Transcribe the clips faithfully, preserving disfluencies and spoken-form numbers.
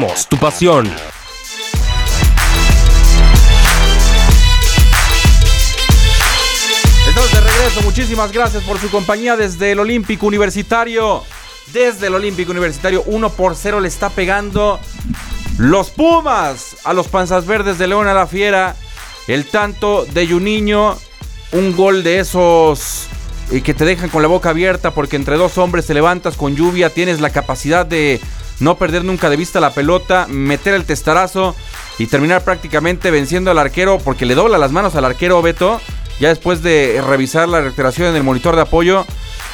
Conectamos tu pasión. Estamos de regreso, muchísimas gracias por su compañía desde el Olímpico Universitario. Desde el Olímpico Universitario, uno por cero le está pegando los Pumas a los Panzas Verdes de León a la Fiera. El tanto de Juninho, un gol de esos eh, que te dejan con la boca abierta porque entre dos hombres te levantas con lluvia, tienes la capacidad de no perder nunca de vista la pelota, meter el testarazo y terminar prácticamente venciendo al arquero porque le dobla las manos al arquero Beto, ya después de revisar la reiteración en el monitor de apoyo.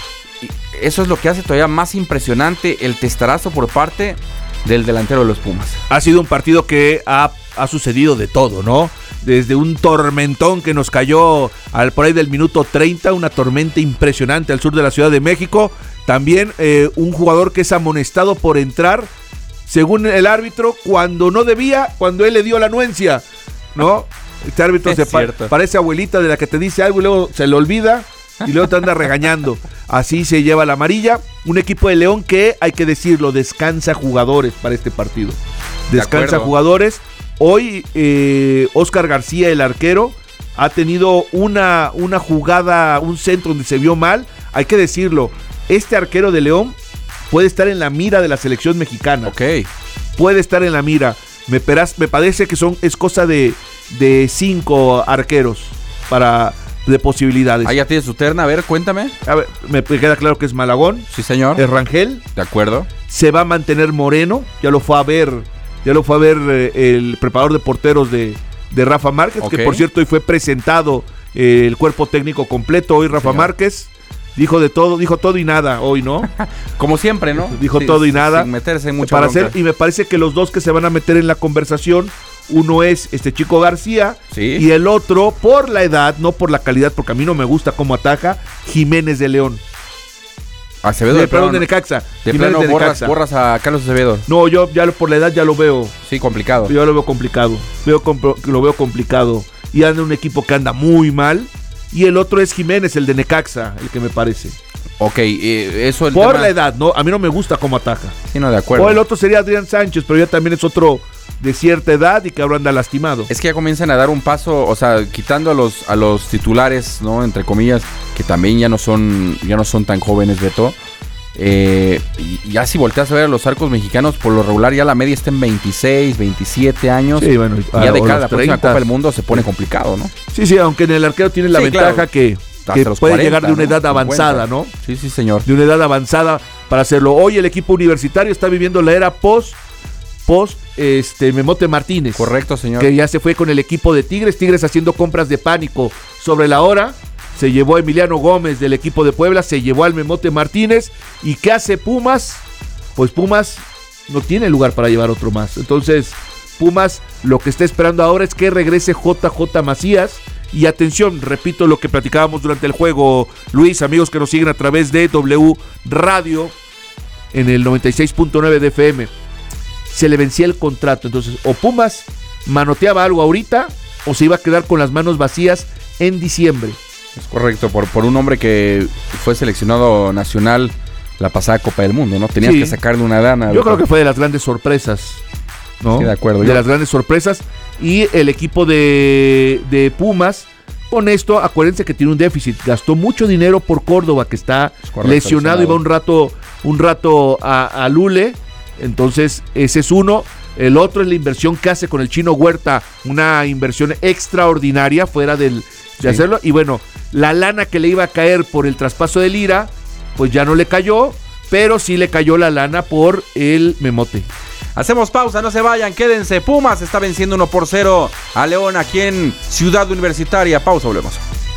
Eso es lo que hace todavía más impresionante el testarazo por parte del delantero de los Pumas. Ha sido un partido que ha, ha sucedido de todo, ¿no? Desde un tormentón que nos cayó al por ahí del minuto treinta, una tormenta impresionante al sur de la Ciudad de México. También eh, un jugador que es amonestado por entrar, según el árbitro, cuando no debía, cuando él le dio la anuencia, ¿no? Este árbitro se pa- parece abuelita de la que te dice algo y luego se le olvida y luego te anda regañando. Así se lleva la amarilla. Un equipo de León que, hay que decirlo, descansa jugadores para este partido. Descansa de jugadores. Hoy eh, Oscar García, el arquero, ha tenido una, una jugada, un centro donde se vio mal. Hay que decirlo, este arquero de León puede estar en la mira de la selección mexicana. Ok. Puede estar en la mira. Me, peras, me parece que son, es cosa de, de cinco arqueros para... de posibilidades. Ah, ya tiene su terna, a ver, cuéntame. A ver, me queda claro que es Malagón. Sí, señor. Es Rangel. De acuerdo. Se va a mantener Moreno. Ya lo fue a ver, ya lo fue a ver eh, el preparador de porteros de, de Rafa Márquez, okay. Que por cierto hoy fue presentado eh, el cuerpo técnico completo. Hoy Rafa señor. Márquez dijo de todo, dijo todo y nada hoy, ¿no? Como siempre, ¿no? Dijo sí, todo y nada. Sin meterse en mucha para bronca. hacer, y me parece que los dos que se van a meter en la conversación, uno es este Chico García, ¿sí? Y el otro, por la edad, no por la calidad, porque a mí no me gusta cómo ataca, Jiménez de León. Acevedo de, de perdón, plano, de Necaxa. De Jiménez plano de borras, Necaxa. borras a Carlos Acevedo. No, yo ya por la edad ya lo veo. Sí, complicado. Yo lo veo complicado. Veo compro, lo veo complicado. Y anda un equipo que anda muy mal. Y el otro es Jiménez, el de Necaxa, el que me parece. Ok, eh, eso el Por tema... la edad, no, a mí no me gusta cómo ataca. Sí, no, de acuerdo. O el otro sería Adrián Sánchez, pero ya también es otro de cierta edad y que ahora anda lastimado. Es que ya comienzan a dar un paso, o sea, quitando a los a los titulares, ¿no? Entre comillas, que también ya no son ya no son tan jóvenes, Beto. Eh, y ya si volteas a ver a los arcos mexicanos, por lo regular ya la media está en veintiséis, veintisiete años. Sí, bueno, y ya de cara a la próxima treinta. Copa del Mundo se pone complicado, ¿no? Sí, sí, aunque en el arquero tiene la sí, ventaja claro. que, que puede cuarenta, llegar de una edad ¿no? avanzada, ¿no? Sí, sí, señor. De una edad avanzada para hacerlo. Hoy el equipo universitario está viviendo la era post post este Memote Martínez. Correcto, señor. Que ya se fue con el equipo de Tigres, Tigres haciendo compras de pánico sobre la hora. Se llevó a Emiliano Gómez del equipo de Puebla, se llevó al Memote Martínez. ¿Y qué hace Pumas? Pues Pumas no tiene lugar para llevar otro más. Entonces, Pumas lo que está esperando ahora es que regrese J J Macías. Y atención, repito lo que platicábamos durante el juego, Luis, amigos que nos siguen a través de W Radio en el noventa y seis punto nueve de F M. Se le vencía el contrato, entonces o Pumas manoteaba algo ahorita o se iba a quedar con las manos vacías en diciembre. Es correcto, por, por un hombre que fue seleccionado nacional la pasada Copa del Mundo, ¿no? Tenías sí. que sacarle una lana. Yo creo que fue de las grandes sorpresas, ¿no? Sí, de acuerdo. De Yo... las grandes sorpresas. Y el equipo de, de Pumas, con esto, acuérdense que tiene un déficit. Gastó mucho dinero por Córdoba, que está correcto, lesionado y va un rato, un rato a, a Lule. Entonces, ese es uno. El otro es la inversión que hace con el Chino Huerta, una inversión extraordinaria fuera del, de sí. hacerlo. Y bueno, la lana que le iba a caer por el traspaso de Lira, pues ya no le cayó, pero sí le cayó la lana por el Memote. Hacemos pausa, no se vayan, quédense. Pumas está venciendo uno por cero a León aquí en Ciudad Universitaria. Pausa, volvemos.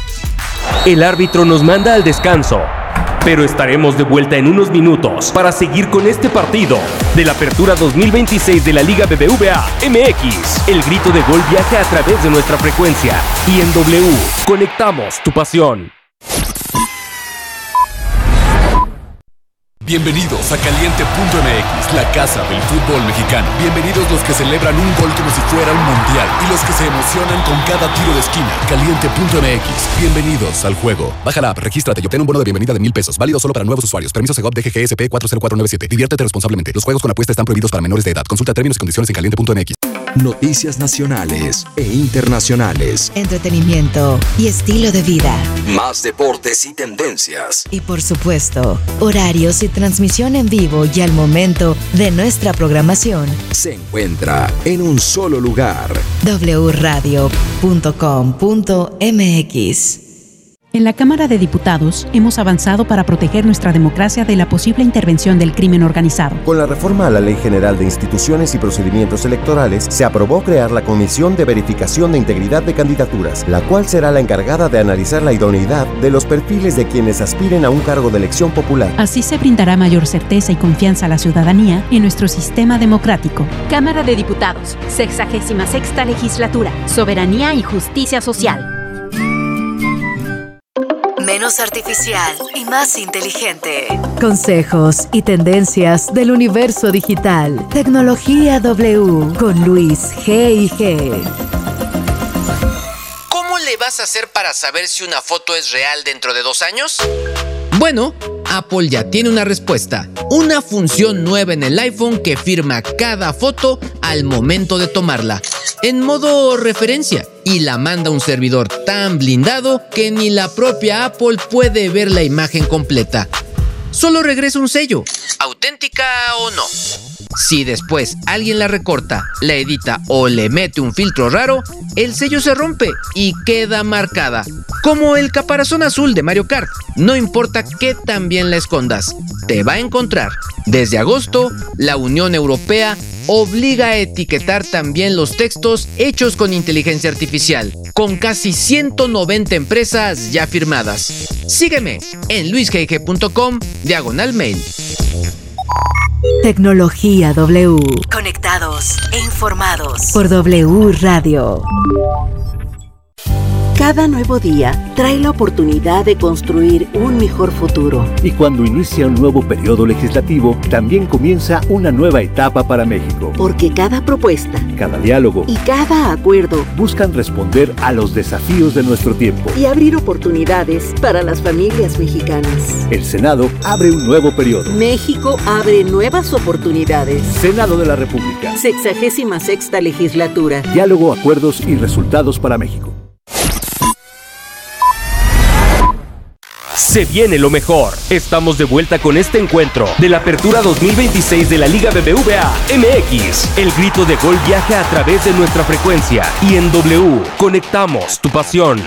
El árbitro nos manda al descanso, pero estaremos de vuelta en unos minutos para seguir con este partido de la Apertura dos mil veintiséis de la Liga B B V A M X. El grito de gol viaja a través de nuestra frecuencia y en W conectamos tu pasión. Bienvenidos a Caliente punto M X, la casa del fútbol mexicano. Bienvenidos los que celebran un gol como si fuera un mundial y los que se emocionan con cada tiro de esquina. Caliente punto M X, bienvenidos al juego. Baja la app, regístrate y obtén un bono de bienvenida de mil pesos, válido solo para nuevos usuarios. Permiso Segov D G G S P cuatro cero cuatro nueve siete. Diviértete responsablemente. Los juegos con apuesta están prohibidos para menores de edad. Consulta términos y condiciones en caliente punto M X. Noticias nacionales e internacionales. Entretenimiento y estilo de vida. Más deportes y tendencias. Y por supuesto, horarios y transmisión en vivo y al momento de nuestra programación. Se encuentra en un solo lugar. doble u radio punto com punto m x. En la Cámara de Diputados hemos avanzado para proteger nuestra democracia de la posible intervención del crimen organizado. Con la reforma a la Ley General de Instituciones y Procedimientos Electorales, se aprobó crear la Comisión de Verificación de Integridad de Candidaturas, la cual será la encargada de analizar la idoneidad de los perfiles de quienes aspiren a un cargo de elección popular. Así se brindará mayor certeza y confianza a la ciudadanía en nuestro sistema democrático. Cámara de Diputados, sexagésima sexta legislatura, soberanía y justicia social. Menos artificial y más inteligente. Consejos y tendencias del universo digital. Tecnología W con Luis G y G. ¿Cómo le vas a hacer para saber si una foto es real dentro de dos años? Bueno, Apple ya tiene una respuesta. Una función nueva en el iPhone que firma cada foto al momento de tomarla, en modo referencia, y la manda a un servidor tan blindado que ni la propia Apple puede ver la imagen completa. Solo regresa un sello, auténtica o no. Si después alguien la recorta, la edita o le mete un filtro raro, el sello se rompe y queda marcada. Como el caparazón azul de Mario Kart, no importa qué tan bien la escondas, te va a encontrar. Desde agosto, la Unión Europea obliga a etiquetar también los textos hechos con inteligencia artificial, con casi ciento noventa empresas ya firmadas. Sígueme en luisgg punto com diagonal mail. Tecnología W. Conectados e informados por W Radio. Cada nuevo día trae la oportunidad de construir un mejor futuro. Y cuando inicia un nuevo periodo legislativo, también comienza una nueva etapa para México. Porque cada propuesta, cada diálogo y cada acuerdo buscan responder a los desafíos de nuestro tiempo y abrir oportunidades para las familias mexicanas. El Senado abre un nuevo periodo. México abre nuevas oportunidades. Senado de la República. Sexagésima sexta legislatura. Diálogo, acuerdos y resultados para México. Se viene lo mejor. Estamos de vuelta con este encuentro de la Apertura dos mil veintiséis de la Liga B B V A M X. El grito de gol viaja a través de nuestra frecuencia y en W conectamos tu pasión.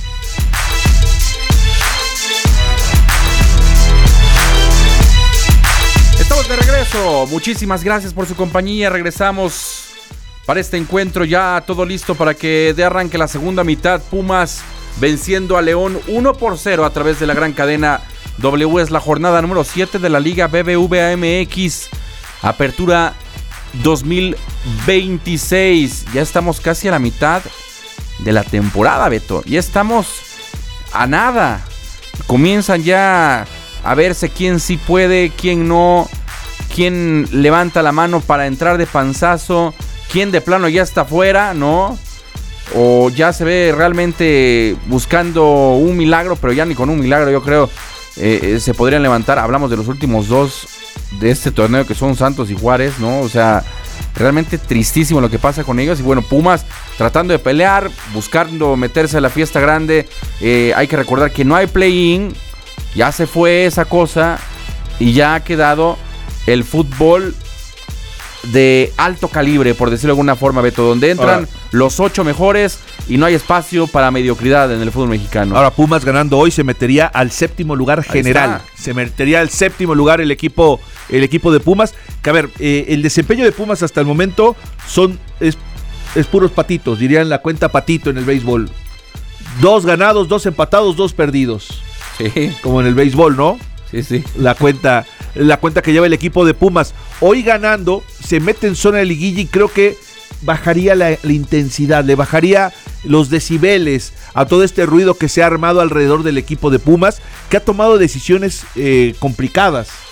Estamos de regreso. Muchísimas gracias por su compañía. Regresamos para este encuentro, ya todo listo para que dé arranque la segunda mitad. Pumas venciendo a León uno por cero a través de la gran cadena W. Es la jornada número siete de la Liga B B V A M X. Apertura dos mil veintiséis. Ya estamos casi a la mitad de la temporada, Beto. Ya estamos a nada. Comienzan ya a verse quién sí puede, quién no, quién levanta la mano para entrar de panzazo, quién de plano ya está fuera, ¿no? O ya se ve realmente buscando un milagro, pero ya ni con un milagro yo creo eh, se podrían levantar. Hablamos de los últimos dos de este torneo que son Santos y Juárez, ¿no? O sea, realmente tristísimo lo que pasa con ellos. Y bueno, Pumas tratando de pelear, buscando meterse a la fiesta grande. Eh, hay que recordar que no hay play-in, ya se fue esa cosa y ya ha quedado el fútbol de alto calibre, por decirlo de alguna forma, Beto, donde entran ahora los ocho mejores y no hay espacio para mediocridad en el fútbol mexicano. Ahora Pumas ganando hoy se metería al séptimo lugar general. Se metería al séptimo lugar el equipo, el equipo de Pumas. Que a ver, eh, el desempeño de Pumas hasta el momento son es, es puros patitos, dirían la cuenta patito en el béisbol. Dos ganados, dos empatados, dos perdidos. Sí. Como en el béisbol, ¿no? Sí, sí. La cuenta, la cuenta que lleva el equipo de Pumas. Hoy ganando, se mete en zona de liguilla y creo que bajaría la, la intensidad, le bajaría los decibeles a todo este ruido que se ha armado alrededor del equipo de Pumas, que ha tomado decisiones eh, complicadas.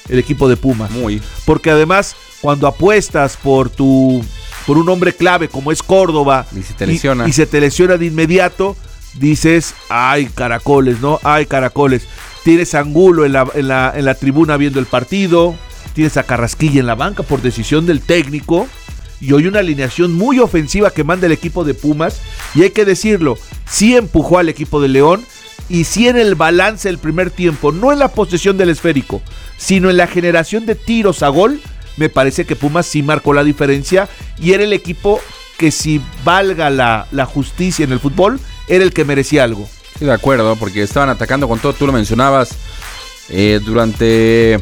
el equipo de Pumas. Muy. Porque además, cuando apuestas por tu por un hombre clave como es Córdoba y se te lesiona, y, y se te lesiona de inmediato, dices, ay, caracoles, ¿no? Ay, caracoles. Tienes a Angulo en la, en la, en la tribuna viendo el partido, tienes a Carrasquilla en la banca por decisión del técnico, y hoy una alineación muy ofensiva que manda el equipo de Pumas, y hay que decirlo, sí empujó al equipo de León, y sí en el balance del primer tiempo, no en la posesión del esférico, sino en la generación de tiros a gol, me parece que Pumas sí marcó la diferencia, y era el equipo que, si valga la, la justicia en el fútbol, era el que merecía algo. Sí, de acuerdo, porque estaban atacando con todo, tú lo mencionabas, eh, durante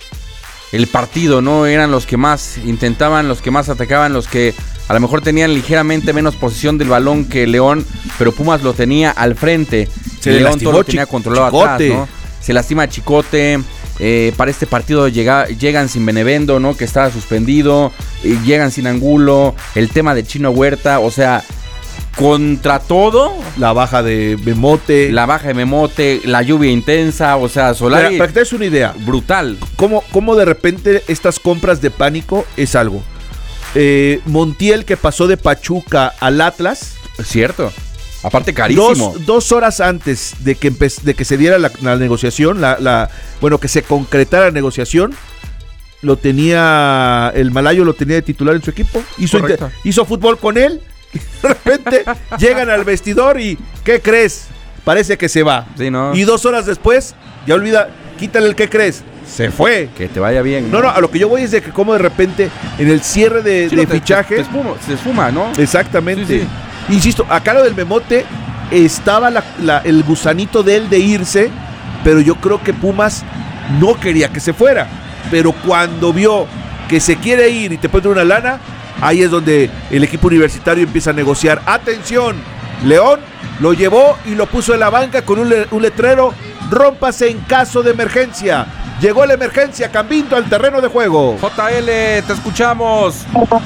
el partido, ¿no? Eran los que más intentaban, los que más atacaban, los que a lo mejor tenían ligeramente menos posesión del balón que León, pero Pumas lo tenía al frente. Se León todo lo tenía controlado Chicote. atrás, ¿no? Se lastima Chicote. Eh, para este partido llega, llegan sin Benevendo, ¿no? Que estaba suspendido. Eh, llegan sin Angulo. El tema de Chino Huerta, o sea, contra todo. La baja de Memote. La baja de Memote, la lluvia intensa, o sea, Solari. Mira, para que te des una idea. Brutal. ¿Cómo, cómo de repente estas compras de pánico es algo? Eh, Montiel, que pasó de Pachuca al Atlas. Es cierto. Aparte carísimo. Dos, dos horas antes de que, empe- de que se diera la, la negociación, la, la, bueno, que se concretara la negociación, lo tenía, el malayo lo tenía de titular en su equipo. Hizo, inter- hizo fútbol con él. De repente llegan al vestidor y ¿qué crees? Parece que se va. Sí, ¿no? Y dos horas después, ya olvida, quítale el ¿qué crees? Se fue. Que te vaya bien. No, no, a lo que yo voy es de que como de repente en el cierre de, sí, de no, te, fichajes. te, te esfuma, se esfuma, ¿no? Exactamente. Sí, sí. Insisto, acá lo del Memote estaba la, la, el gusanito de él de irse, pero yo creo que Pumas no quería que se fuera. Pero cuando vio que se quiere ir y te pone una lana, ahí es donde el equipo universitario empieza a negociar. Atención, León lo llevó y lo puso en la banca con un, le, un letrero: rómpase en caso de emergencia. Llegó la emergencia, Cambindo al terreno de juego. J L, te escuchamos.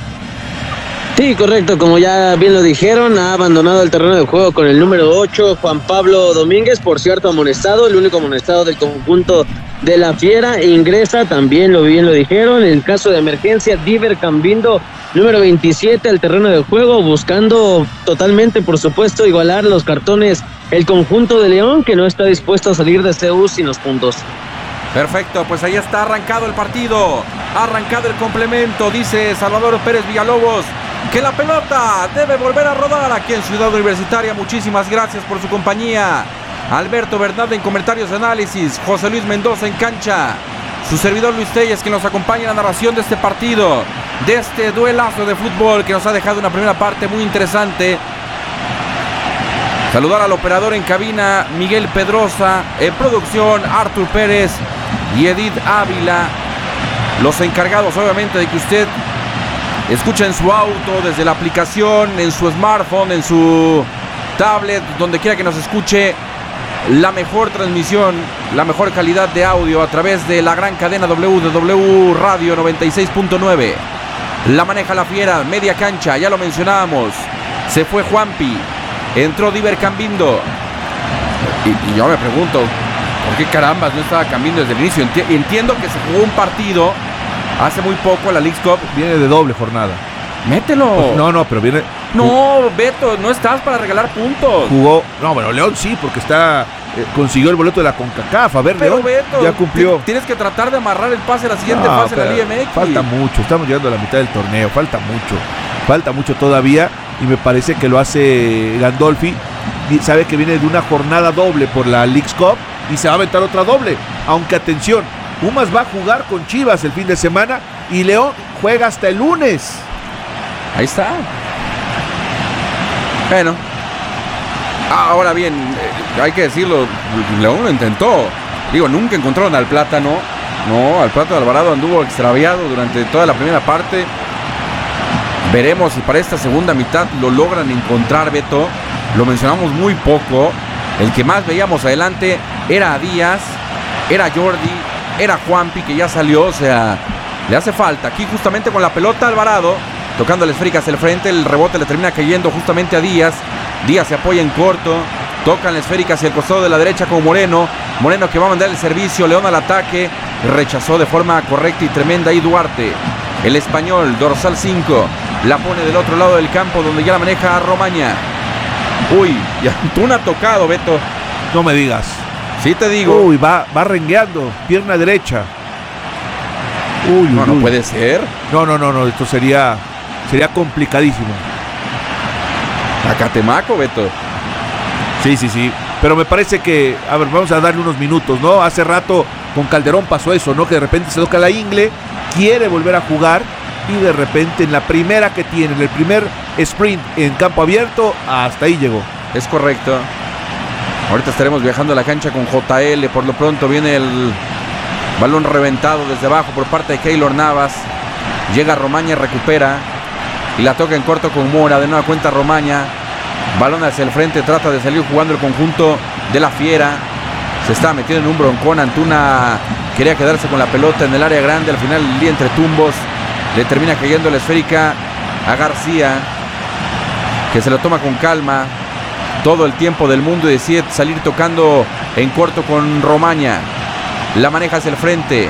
Sí, correcto, como ya bien lo dijeron, ha abandonado el terreno de juego con el número ocho, Juan Pablo Domínguez, por cierto amonestado, el único amonestado del conjunto de la Fiera. Ingresa, también lo bien lo dijeron, en caso de emergencia, Diver Cambindo, número veintisiete, al terreno de juego, buscando totalmente, por supuesto, igualar los cartones el conjunto de León, que no está dispuesto a salir de C U sin los puntos. Perfecto, pues ahí está arrancado el partido, arrancado el complemento, dice Salvador Pérez Villalobos, que la pelota debe volver a rodar aquí en Ciudad Universitaria. Muchísimas gracias por su compañía. Alberto Bernal en comentarios de análisis, José Luis Mendoza en cancha, su servidor Luis Telles, que nos acompaña en la narración de este partido, de este duelazo de fútbol que nos ha dejado una primera parte muy interesante. Saludar al operador en cabina, Miguel Pedrosa, en producción, Artur Pérez y Edith Ávila, los encargados obviamente de que usted escuche en su auto, desde la aplicación, en su smartphone, en su tablet, donde quiera que nos escuche, la mejor transmisión, la mejor calidad de audio a través de la gran cadena W de W Radio noventa y seis punto nueve. La maneja la Fiera, media cancha, ya lo mencionábamos. Se fue Juanpi, entró Diver Cambindo. Y, y yo me pregunto, ¿por qué carambas no estaba Cambindo desde el inicio? Enti- entiendo que se jugó un partido hace muy poco, la Leagues Cup. Viene de doble jornada. Mételo. Pues no, no, pero viene. No, Beto, no estás para regalar puntos. Jugó. No, bueno, León sí, porque está. Eh, consiguió el boleto de la CONCACAF. A ver, Pero León Beto, ya cumplió. t- Tienes que tratar de amarrar el pase a la siguiente No, fase de la pero Liga M X. Falta mucho, estamos llegando a la mitad del torneo. Falta mucho. Falta mucho todavía. Y me parece que lo hace Gandolfi. Y sabe que viene de una jornada doble por la Leagues Cup. Y se va a aventar otra doble. Aunque atención, Pumas va a jugar con Chivas el fin de semana. Y León juega hasta el lunes. Ahí está. Bueno. Ahora bien, eh, hay que decirlo, León lo intentó. Digo, nunca encontraron al Plátano. No, al Plátano Alvarado anduvo extraviado durante toda la primera parte. Veremos si para esta segunda mitad lo logran encontrar, Beto. Lo mencionamos muy poco. El que más veíamos adelante era Díaz, era Jordi, era Juanpi, que ya salió. O sea, le hace falta. Aquí justamente con la pelota Alvarado, tocando la esférica hacia el frente, el rebote le termina cayendo justamente a Díaz. Díaz se apoya en corto, Tocan la esférica hacia el costado de la derecha con Moreno. Moreno que va a mandar el servicio. León al ataque. Rechazó de forma correcta y tremenda ahí Duarte. El español, dorsal cinco. La pone del otro lado del campo donde ya la maneja Romaña. Uy, y Antuna tocado, Beto. No me digas. Sí te digo. Uy, va, va rengueando. Pierna derecha. Uy, no, uy, no uy. puede ser. No, no, no, no. Esto sería, sería complicadísimo. Acatemaco, Beto. Sí, sí, sí. Pero me parece que, a ver, vamos a darle unos minutos, ¿no? Hace rato con Calderón pasó eso, ¿no? Que de repente se toca la ingle, quiere volver a jugar y de repente en la primera que tiene, en el primer sprint en campo abierto, hasta ahí llegó. Es correcto. Ahorita estaremos viajando a la cancha con J L. Por lo pronto viene el balón reventado desde abajo por parte de Keylor Navas. Llega Romaña, recupera y la toca en corto con Mora. De nueva cuenta Romaña. Balón hacia el frente, trata de salir jugando el conjunto de la Fiera. Se está metiendo en un broncón. Antuna quería quedarse con la pelota en el área grande. Al final el día entre tumbos le termina cayendo la esférica a García, que se lo toma con calma todo el tiempo del mundo y decide salir tocando en corto con Romaña. La maneja hacia el frente.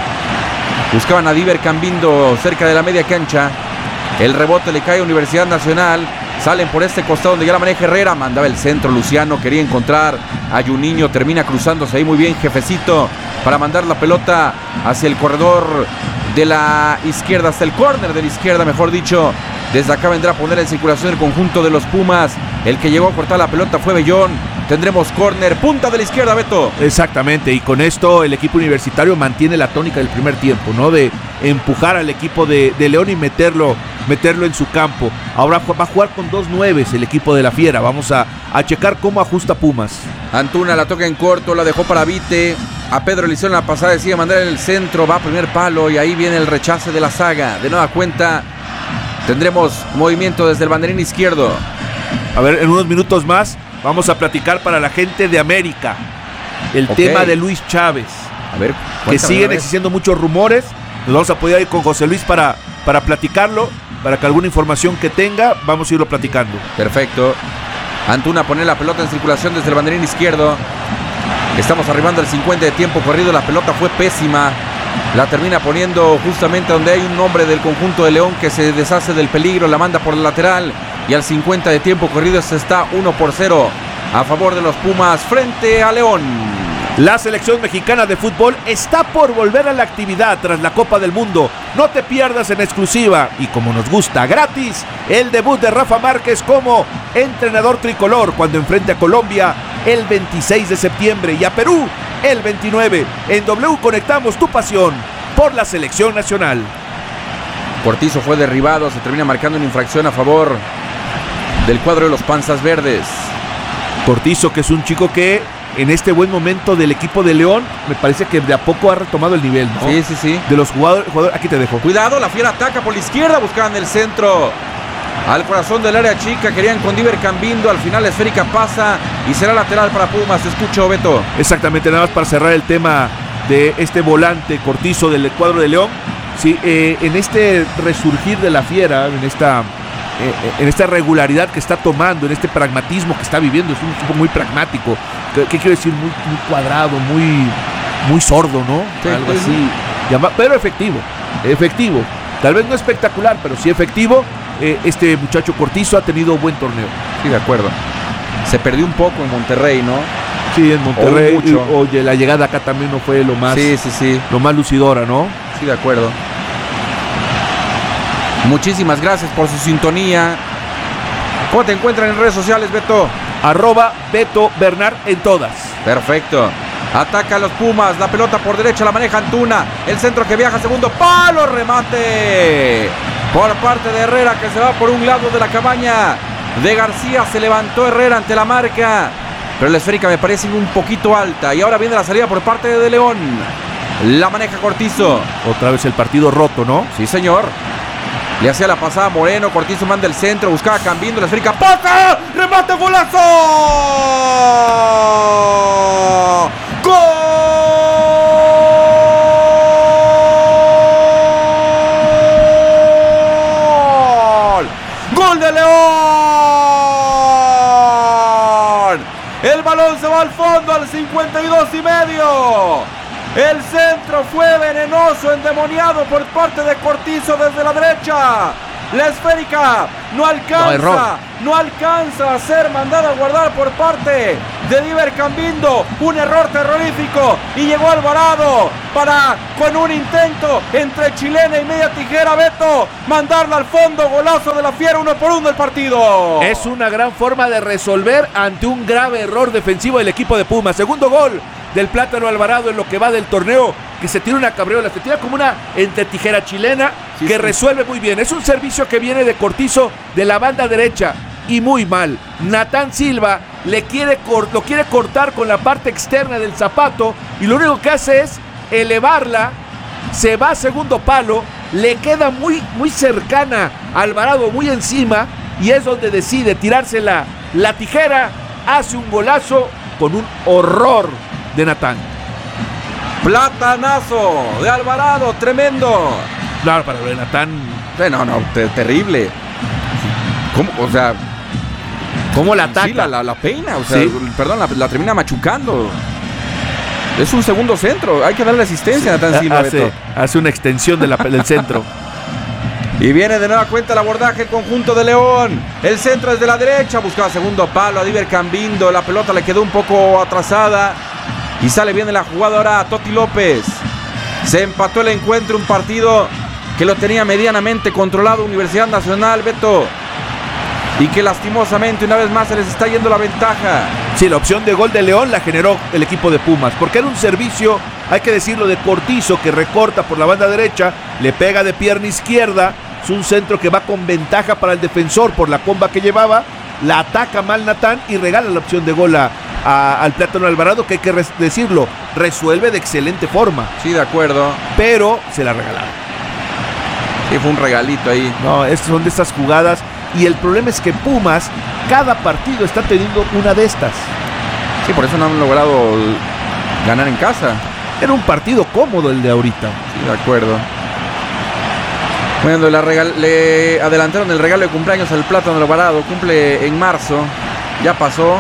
Buscaban a Diver Cambindo cerca de la media cancha. El rebote le cae a Universidad Nacional. Salen por este costado donde ya la maneja Herrera. Mandaba el centro Luciano. Quería encontrar a Juninho. Termina cruzándose ahí muy bien Jefecito para mandar la pelota hacia el corredor de la izquierda, hasta el córner de la izquierda, mejor dicho. Desde acá vendrá a poner en circulación el conjunto de los Pumas. El que llegó a cortar la pelota fue Bellón. Tendremos córner, punta de la izquierda, Beto. Exactamente, y con esto el equipo universitario mantiene la tónica del primer tiempo, ¿no? De empujar al equipo de, de León y meterlo, meterlo en su campo. Ahora va a jugar con dos nueves el equipo de la Fiera. Vamos a, a checar cómo ajusta Pumas. Antuna la toca en corto, la dejó para Vite. A Pedro le hicieron la pasada, decide mandar en el centro, va a primer palo y ahí viene el rechace de la saga. De nueva cuenta tendremos movimiento desde el banderín izquierdo. A ver, en unos minutos más vamos a platicar para la gente de América el okay. tema de Luis Chávez. A ver, que siguen existiendo muchos rumores. Nos vamos a poder ir con José Luis para, para platicarlo, para que alguna información que tenga, vamos a irlo platicando. Perfecto. Antuna pone la pelota en circulación desde el banderín izquierdo. Estamos arribando al cincuenta de tiempo corrido. La pelota fue pésima. La termina poniendo justamente donde hay un hombre del conjunto de León que se deshace del peligro. La manda por el lateral. Y al cincuenta de tiempo corrido se está uno por cero a favor de los Pumas frente a León. La selección mexicana de fútbol está por volver a la actividad tras la Copa del Mundo. No te pierdas en exclusiva y como nos gusta gratis, el debut de Rafa Márquez como entrenador tricolor cuando enfrente a Colombia el veintiséis de septiembre y a Perú el veintinueve. En W conectamos tu pasión por la selección nacional. Cortizo fue derribado, se termina marcando una infracción a favor del cuadro de los Panzas Verdes. Cortizo, que es un chico que en este buen momento del equipo de León, me parece que de a poco ha retomado el nivel, ¿no? Sí, sí, sí. De los jugadores, jugadores, aquí te dejo. Cuidado, la Fiera ataca por la izquierda, buscaban el centro al corazón del área chica, querían con Diver Cambindo, al final la esférica pasa y será lateral para Pumas. Te escucho, Beto. Exactamente, nada más para cerrar el tema de este volante Cortizo del cuadro de León. Sí, eh, en este resurgir de la Fiera, en esta en esta regularidad que está tomando, en este pragmatismo que está viviendo, es un equipo muy pragmático. ¿Qué, qué quiero decir? Muy, muy cuadrado, muy, muy sordo, ¿no? Sí, algo sí, así. sí. Llama, pero efectivo, efectivo. Tal vez no espectacular, pero sí efectivo. Eh, este muchacho Cortizo ha tenido un buen torneo. Sí, de acuerdo. Se perdió un poco en Monterrey, ¿no? Sí, en Monterrey. Oh, mucho. Y, oye, la llegada acá también no fue lo más, sí, sí, sí. lo más lucidora, ¿no? Sí, de acuerdo. Muchísimas gracias por su sintonía. ¿Cómo te encuentran en redes sociales, Beto? Arroba Beto Bernard en todas. Perfecto. Ataca a los Pumas. La pelota por derecha la maneja Antuna. El centro que viaja, segundo palo, remate por parte de Herrera, que se va por un lado de la cabaña de García. Se levantó Herrera ante la marca, pero la esférica me parece un poquito alta. Y ahora viene la salida por parte de León. La maneja Cortizo. Otra vez el partido roto, ¿no? Sí, señor. Le hacía la pasada Moreno, Cortizo manda el centro, buscaba Cambindo, la esférica, ¡pasa! ¡Remate, golazo! ¡Gol! ¡Gol de León! balón se va al fondo al cincuenta y dos y medio. El centro fue venenoso, endemoniado por parte de Cortizo desde la derecha. La esférica no alcanza, no, no alcanza a ser mandada a guardar por parte de Diver Cambindo. Un error terrorífico y llegó Alvarado para, con un intento entre chilena y media tijera, Beto, mandarla al fondo. Golazo de la Fiera, uno por uno del partido. Es una gran forma de resolver ante un grave error defensivo del equipo de Pumas. Segundo gol del Plátano Alvarado en lo que va del torneo, que se tira una cabriola, se tira como una entre tijera chilena, sí, que sí. resuelve muy bien. Es un servicio que viene de Cortizo de la banda derecha y muy mal. Natán Silva le quiere cort- lo quiere cortar con la parte externa del zapato y lo único que hace es elevarla, se va a segundo palo, le queda muy, muy cercana a Alvarado, muy encima, y es donde decide tirarse la, la tijera, hace un golazo con un horror de Natán. Platanazo de Alvarado, tremendo. Claro, para ver Natán. No, no, te, terrible. ¿Cómo? O sea, ¿cómo la ataca? Sí, la, la, la peina, o sea, ¿Sí? perdón, la, la termina machucando. Es un segundo centro, hay que darle asistencia sí. a Natán Silva. Hace, hace una extensión de la, del centro. Y viene de nueva cuenta el abordaje el conjunto de León. El centro es de la derecha, buscaba segundo palo a Diver Cambindo. La pelota le quedó un poco atrasada y sale bien de la jugada ahora Toti López. Se empató el encuentro, un partido que lo tenía medianamente controlado Universidad Nacional, Beto, y que lastimosamente una vez más se les está yendo la ventaja. Sí, la opción de gol de León la generó el equipo de Pumas, porque era un servicio, hay que decirlo, de Cortizo, que recorta por la banda derecha, le pega de pierna izquierda. Es un centro que va con ventaja para el defensor por la comba que llevaba. La ataca mal Natán y regala la opción de gol a, a, al Plátano Alvarado, que hay que res, decirlo, resuelve de excelente forma. Sí, de acuerdo. Pero se la regalaron. Sí, fue un regalito ahí. No, estas son de estas jugadas. Y el problema es que Pumas, cada partido está teniendo una de estas. Sí, por eso no han logrado ganar en casa. Era un partido cómodo el de ahorita. Sí, de acuerdo. Bueno, la regal- le adelantaron el regalo de cumpleaños al Plátano Alvarado. Cumple en marzo. Ya pasó.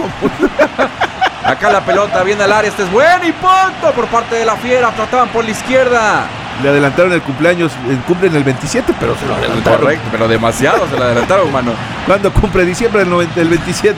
Acá la pelota viene al área. Este es buen y punto por parte de la Fiera. Trataban por la izquierda. Le adelantaron el cumpleaños. Cumplen el veintisiete, pero se lo adelantaron. Correcto, pero demasiado se lo adelantaron, mano. ¿Cuándo cumple? Diciembre del, noventa, del veintisiete.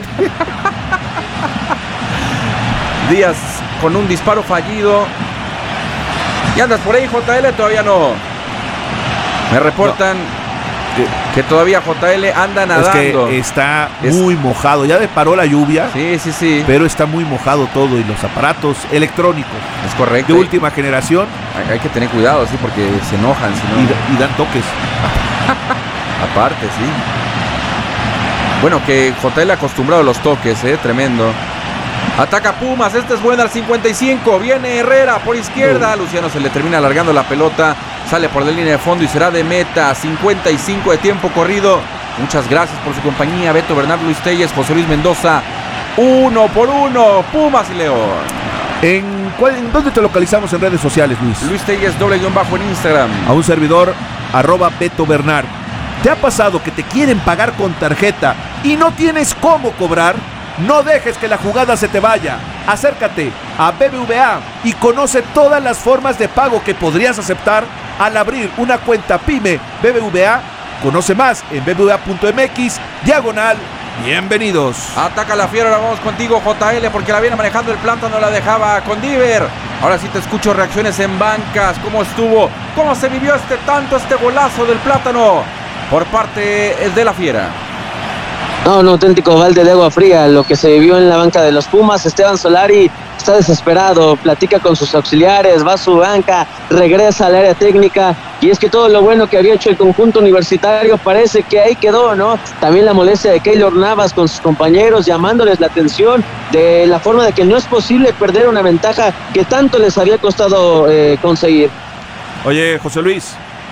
Díaz con un disparo fallido. ¿Y andas por ahí, J L? Todavía no. Me reportan no. que, que todavía J L anda nadando. Es que está es... muy mojado. Ya paró la lluvia. Sí, sí, sí. Pero está muy mojado todo y los aparatos electrónicos. Es correcto. De última generación. Hay, hay que tener cuidado, sí, porque se enojan. Si no... y, y dan toques. Aparte, sí. Bueno, que J L acostumbrado a los toques, eh, tremendo. Ataca Pumas, este es bueno al cincuenta y cinco. Viene Herrera por izquierda. Uh. Luciano se le termina alargando la pelota. Sale por la línea de fondo y será de meta. cincuenta y cinco de tiempo corrido. Muchas gracias por su compañía. Beto Bernardo, Luis Telles, José Luis Mendoza. Uno por uno, Pumas y León. ¿En, cuál, ¿En dónde te localizamos en redes sociales, Luis? Luis Telles, doble guión bajo en Instagram. A un servidor, arroba Beto Bernard. ¿Te ha pasado que te quieren pagar con tarjeta y no tienes cómo cobrar? No dejes que la jugada se te vaya. Acércate a B B V A y conoce todas las formas de pago que podrías aceptar al abrir una cuenta PYME B B V A. Conoce más en b b v a punto m x diagonal. Bienvenidos. Ataca la Fiera, ahora vamos contigo, J L, porque la viene manejando el Plátano, no la dejaba con Diver. Ahora sí te escucho reacciones en bancas. ¿Cómo estuvo? ¿Cómo se vivió este tanto, este golazo del Plátano por parte de la Fiera? No, un auténtico balde de agua fría lo que se vivió en la banca de los Pumas. Esteban Solari está desesperado, platica con sus auxiliares, va a su banca, regresa al área técnica, y es que todo lo bueno que había hecho el conjunto universitario parece que ahí quedó, ¿no? También la molestia de Keylor Navas con sus compañeros, llamándoles la atención de la forma de que no es posible perder una ventaja que tanto les había costado eh, conseguir. Oye, José Luis.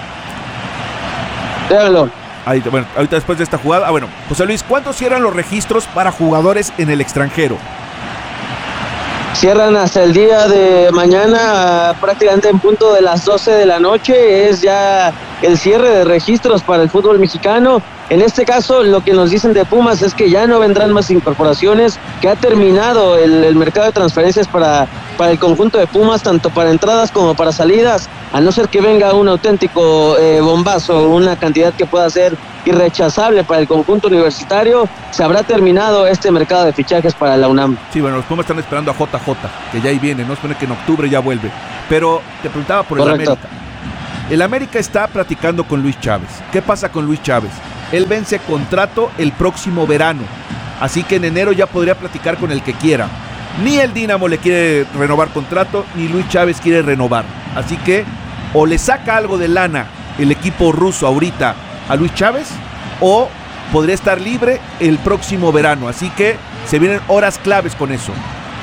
Déjalo. Ahí, bueno, ahorita después de esta jugada, ah, bueno, José Luis, ¿cuántos cierran los registros para jugadores en el extranjero? Cierran hasta el día de mañana, prácticamente en punto de las doce de la noche. Es ya el cierre de registros para el fútbol mexicano. En este caso, lo que nos dicen de Pumas es que ya no vendrán más incorporaciones, que ha terminado el, el mercado de transferencias para, para el conjunto de Pumas, tanto para entradas como para salidas, a no ser que venga un auténtico eh, bombazo, una cantidad que pueda ser irrechazable para el conjunto universitario. Se habrá terminado este mercado de fichajes para la UNAM. Sí, bueno, los Pumas están esperando a J J, que ya ahí viene, no supone que en octubre ya vuelve. Pero te preguntaba por el Correcto. América. El América está platicando con Luis Chávez. ¿Qué pasa con Luis Chávez? Él vence contrato el próximo verano, así que en enero ya podría platicar con el que quiera. Ni el Dinamo le quiere renovar contrato, ni Luis Chávez quiere renovar. Así que o le saca algo de lana el equipo ruso ahorita a Luis Chávez, o podría estar libre el próximo verano. Así que se vienen horas claves con eso.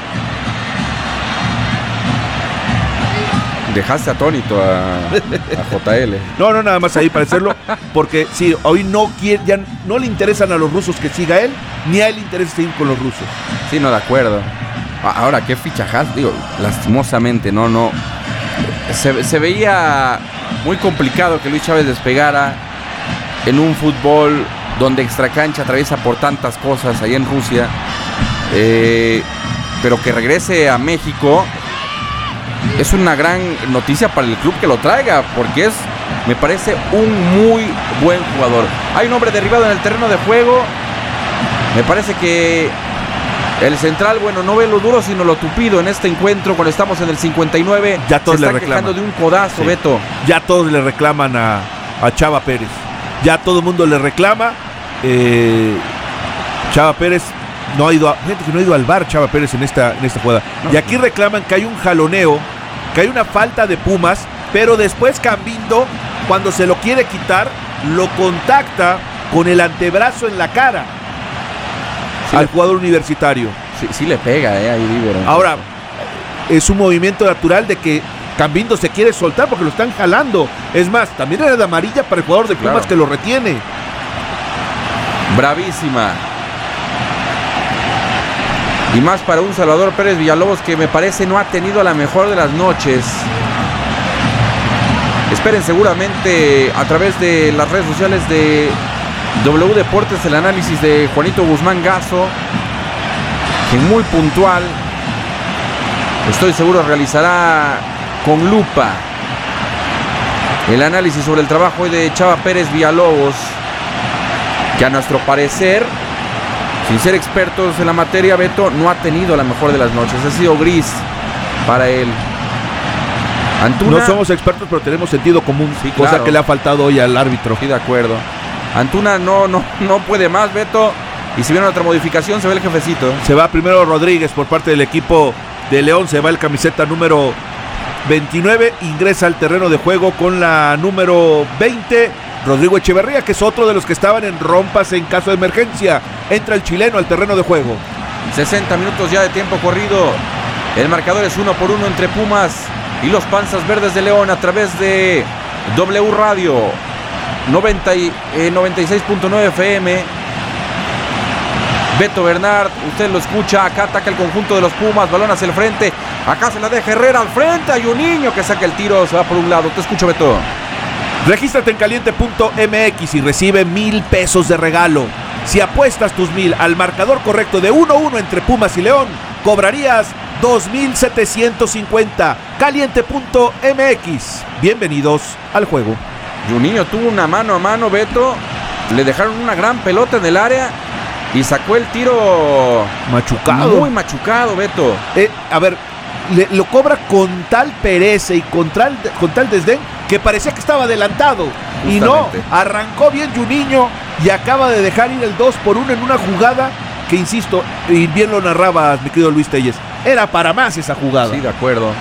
Dejaste atónito a, a J L. No, no, nada más ahí para hacerlo, porque sí, hoy no quiere, ya no le interesan a los rusos que siga él, ni a él le interesa seguir con los rusos. Sí, no, de acuerdo. Ahora, qué fichajas, digo, lastimosamente, no, no. Se, se veía muy complicado que Luis Chávez despegara en un fútbol donde extracancha atraviesa por tantas cosas allá en Rusia, eh, pero que regrese a México. Es una gran noticia para el club que lo traiga, porque es, me parece, un muy buen jugador. Hay un hombre derribado en el terreno de juego. Me parece que el central, bueno, no ve lo duro sino lo tupido en este encuentro cuando estamos en el cincuenta y nueve. Ya todos se está le reclaman. quejando de un codazo, sí. Beto. Ya todos le reclaman a, a Chava Pérez. Ya todo el mundo le reclama. Eh, Chava Pérez no ha ido a, gente que no ha ido al bar, Chava Pérez, en esta, en esta jugada. No, y aquí reclaman que hay un jaloneo, que hay una falta de Pumas, pero después Cambindo, cuando se lo quiere quitar, lo contacta con el antebrazo en la cara, sí, al jugador universitario. Sí, sí le pega, eh, ahí Líbero. Ahora, es un movimiento natural de que Cambindo se quiere soltar porque lo están jalando. Es más, también era de amarilla para el jugador de Pumas, claro, que lo retiene. Bravísima. Y más para un Salvador Pérez Villalobos que me parece no ha tenido la mejor de las noches. Esperen seguramente a través de las redes sociales de W Deportes el análisis de Juanito Guzmán Gazo, que muy puntual, estoy seguro realizará con lupa el análisis sobre el trabajo hoy de Chava Pérez Villalobos, que a nuestro parecer, sin ser expertos en la materia, Beto, no ha tenido la mejor de las noches. Ha sido gris para él. Antuna, no somos expertos, pero tenemos sentido común, sí, cosa claro, que le ha faltado hoy al árbitro. Sí, de acuerdo. Antuna no, no, no puede más, Beto. Y si viene otra modificación, se ve el jefecito. Se va primero Rodríguez por parte del equipo de León. Se va el camiseta número veintinueve. Ingresa al terreno de juego con la número veinte. Rodrigo Echeverría, que es otro de los que estaban en rompas en caso de emergencia. Entra el chileno al terreno de juego. sesenta minutos ya de tiempo corrido. El marcador es uno por uno entre Pumas y los Panzas Verdes de León a través de W Radio noventa y seis punto nueve F M. Beto Bernard, usted lo escucha. Acá ataca el conjunto de los Pumas. Balón hacia el frente. Acá se la deja Herrera al frente. Hay un niño que saca el tiro. Se va por un lado. Te escucho, Beto. Regístrate en caliente punto m x y recibe mil pesos de regalo. Si apuestas tus mil al marcador correcto de uno a uno entre Pumas y León, cobrarías dos mil setecientos cincuenta. caliente punto m x. Bienvenidos al juego. Juninho tuvo una mano a mano, Beto. Le dejaron una gran pelota en el área y sacó el tiro machucado. Muy machucado, Beto. Eh, a ver, le, lo cobra con tal pereza y con tal, con tal desdén que parecía que estaba adelantado. Justamente. Y no, arrancó bien Juninho y acaba de dejar ir el dos por uno en una jugada que, insisto, y bien lo narrabas, mi querido Luis Telles, era para más esa jugada. Sí, de acuerdo.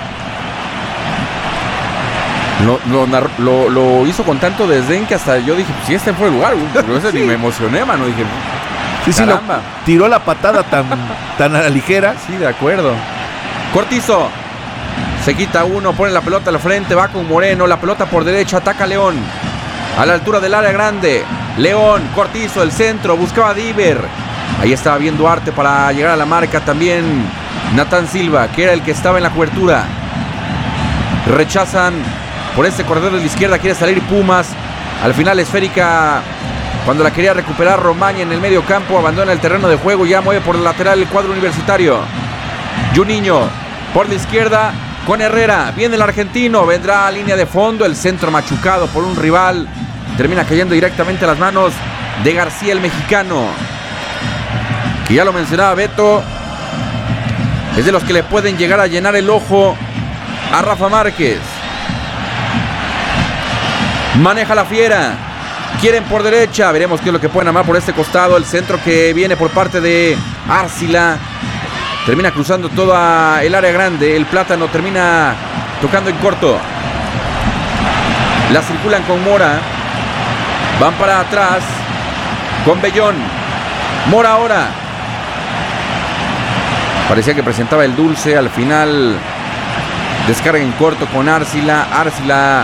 Lo, lo, lo, lo hizo con tanto desdén que hasta yo dije, pues si este fue el lugar, pero ese sí. Ni me emocioné, mano, dije, sí, sí, lo, tiró la patada tan, tan a la ligera. Sí, de acuerdo. Cortizo se quita uno, pone la pelota al frente, va con Moreno, la pelota por derecha, ataca León a la altura del área grande. León, Cortizo, el centro, buscaba a Diver. Ahí estaba bien Duarte para llegar a la marca también. Natán Silva, que era el que estaba en la cobertura. Rechazan por este corredor de la izquierda, quiere salir Pumas. Al final esférica, cuando la quería recuperar Romaña en el medio campo, abandona el terreno de juego, ya mueve por el lateral el cuadro universitario. Juninho por la izquierda con Herrera, viene el argentino, vendrá a línea de fondo, el centro machucado por un rival, termina cayendo directamente a las manos de García, el mexicano, que ya lo mencionaba Beto, es de los que le pueden llegar a llenar el ojo a Rafa Márquez. Maneja la Fiera, quieren por derecha, veremos qué es lo que pueden armar por este costado. El centro que viene por parte de Arcila, termina cruzando toda el área grande. El Plátano termina tocando en corto, la circulan con Mora, van para atrás con Bellón. Mora ahora, parecía que presentaba el dulce, al final descarga en corto con Arcila. Arcila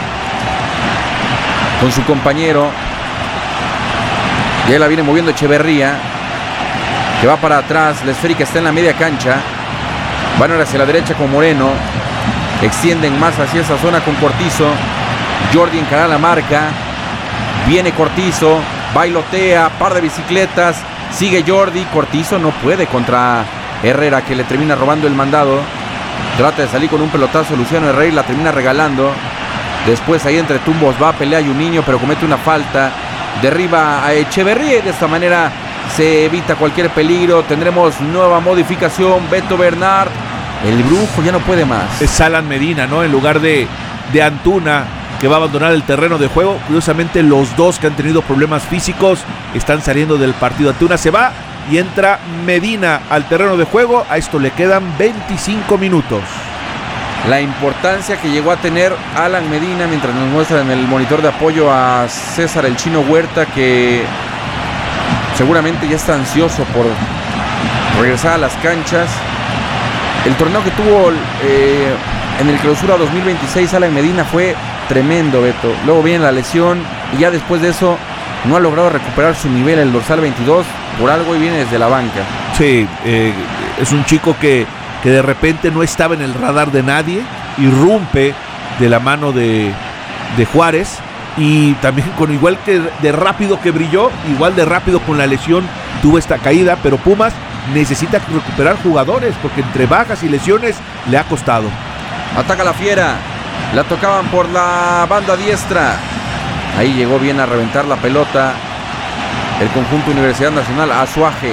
con su compañero, y ahí la viene moviendo Echeverría, que va para atrás. La esférica está en la media cancha, van ahora hacia la derecha con Moreno, extienden más hacia esa zona con Cortizo. Jordi encara la marca, viene Cortizo, bailotea, par de bicicletas, sigue Jordi. Cortizo no puede contra Herrera, que le termina robando el mandado. Trata de salir con un pelotazo Luciano Herrera y la termina regalando. Después ahí entre tumbos va a pelear Juninho, pero comete una falta. Derriba a Echeverría y de esta manera se evita cualquier peligro. Tendremos nueva modificación. Beto Bernard, el brujo ya no puede más. Es Alan Medina, ¿no? En lugar de, de Antuna, que va a abandonar el terreno de juego. Curiosamente, los dos que han tenido problemas físicos están saliendo del partido. Antuna se va y entra Medina al terreno de juego. A esto le quedan veinticinco minutos. La importancia que llegó a tener Alan Medina, mientras nos muestra en el monitor de apoyo a César el Chino Huerta, que seguramente ya está ansioso por regresar a las canchas. El torneo que tuvo eh, en el Clausura dos mil veintiséis Alan Medina fue tremendo, Beto. Luego viene la lesión y ya después de eso no ha logrado recuperar su nivel, el dorsal veintidós, por algo, y viene desde la banca. Sí, eh, es un chico que que de repente no estaba en el radar de nadie, irrumpe de la mano de, de Juárez, y también con igual que de rápido que brilló, igual de rápido con la lesión tuvo esta caída, pero Pumas necesita recuperar jugadores, porque entre bajas y lesiones le ha costado. Ataca la Fiera, la tocaban por la banda diestra, ahí llegó bien a reventar la pelota el conjunto Universidad Nacional. Azuaje,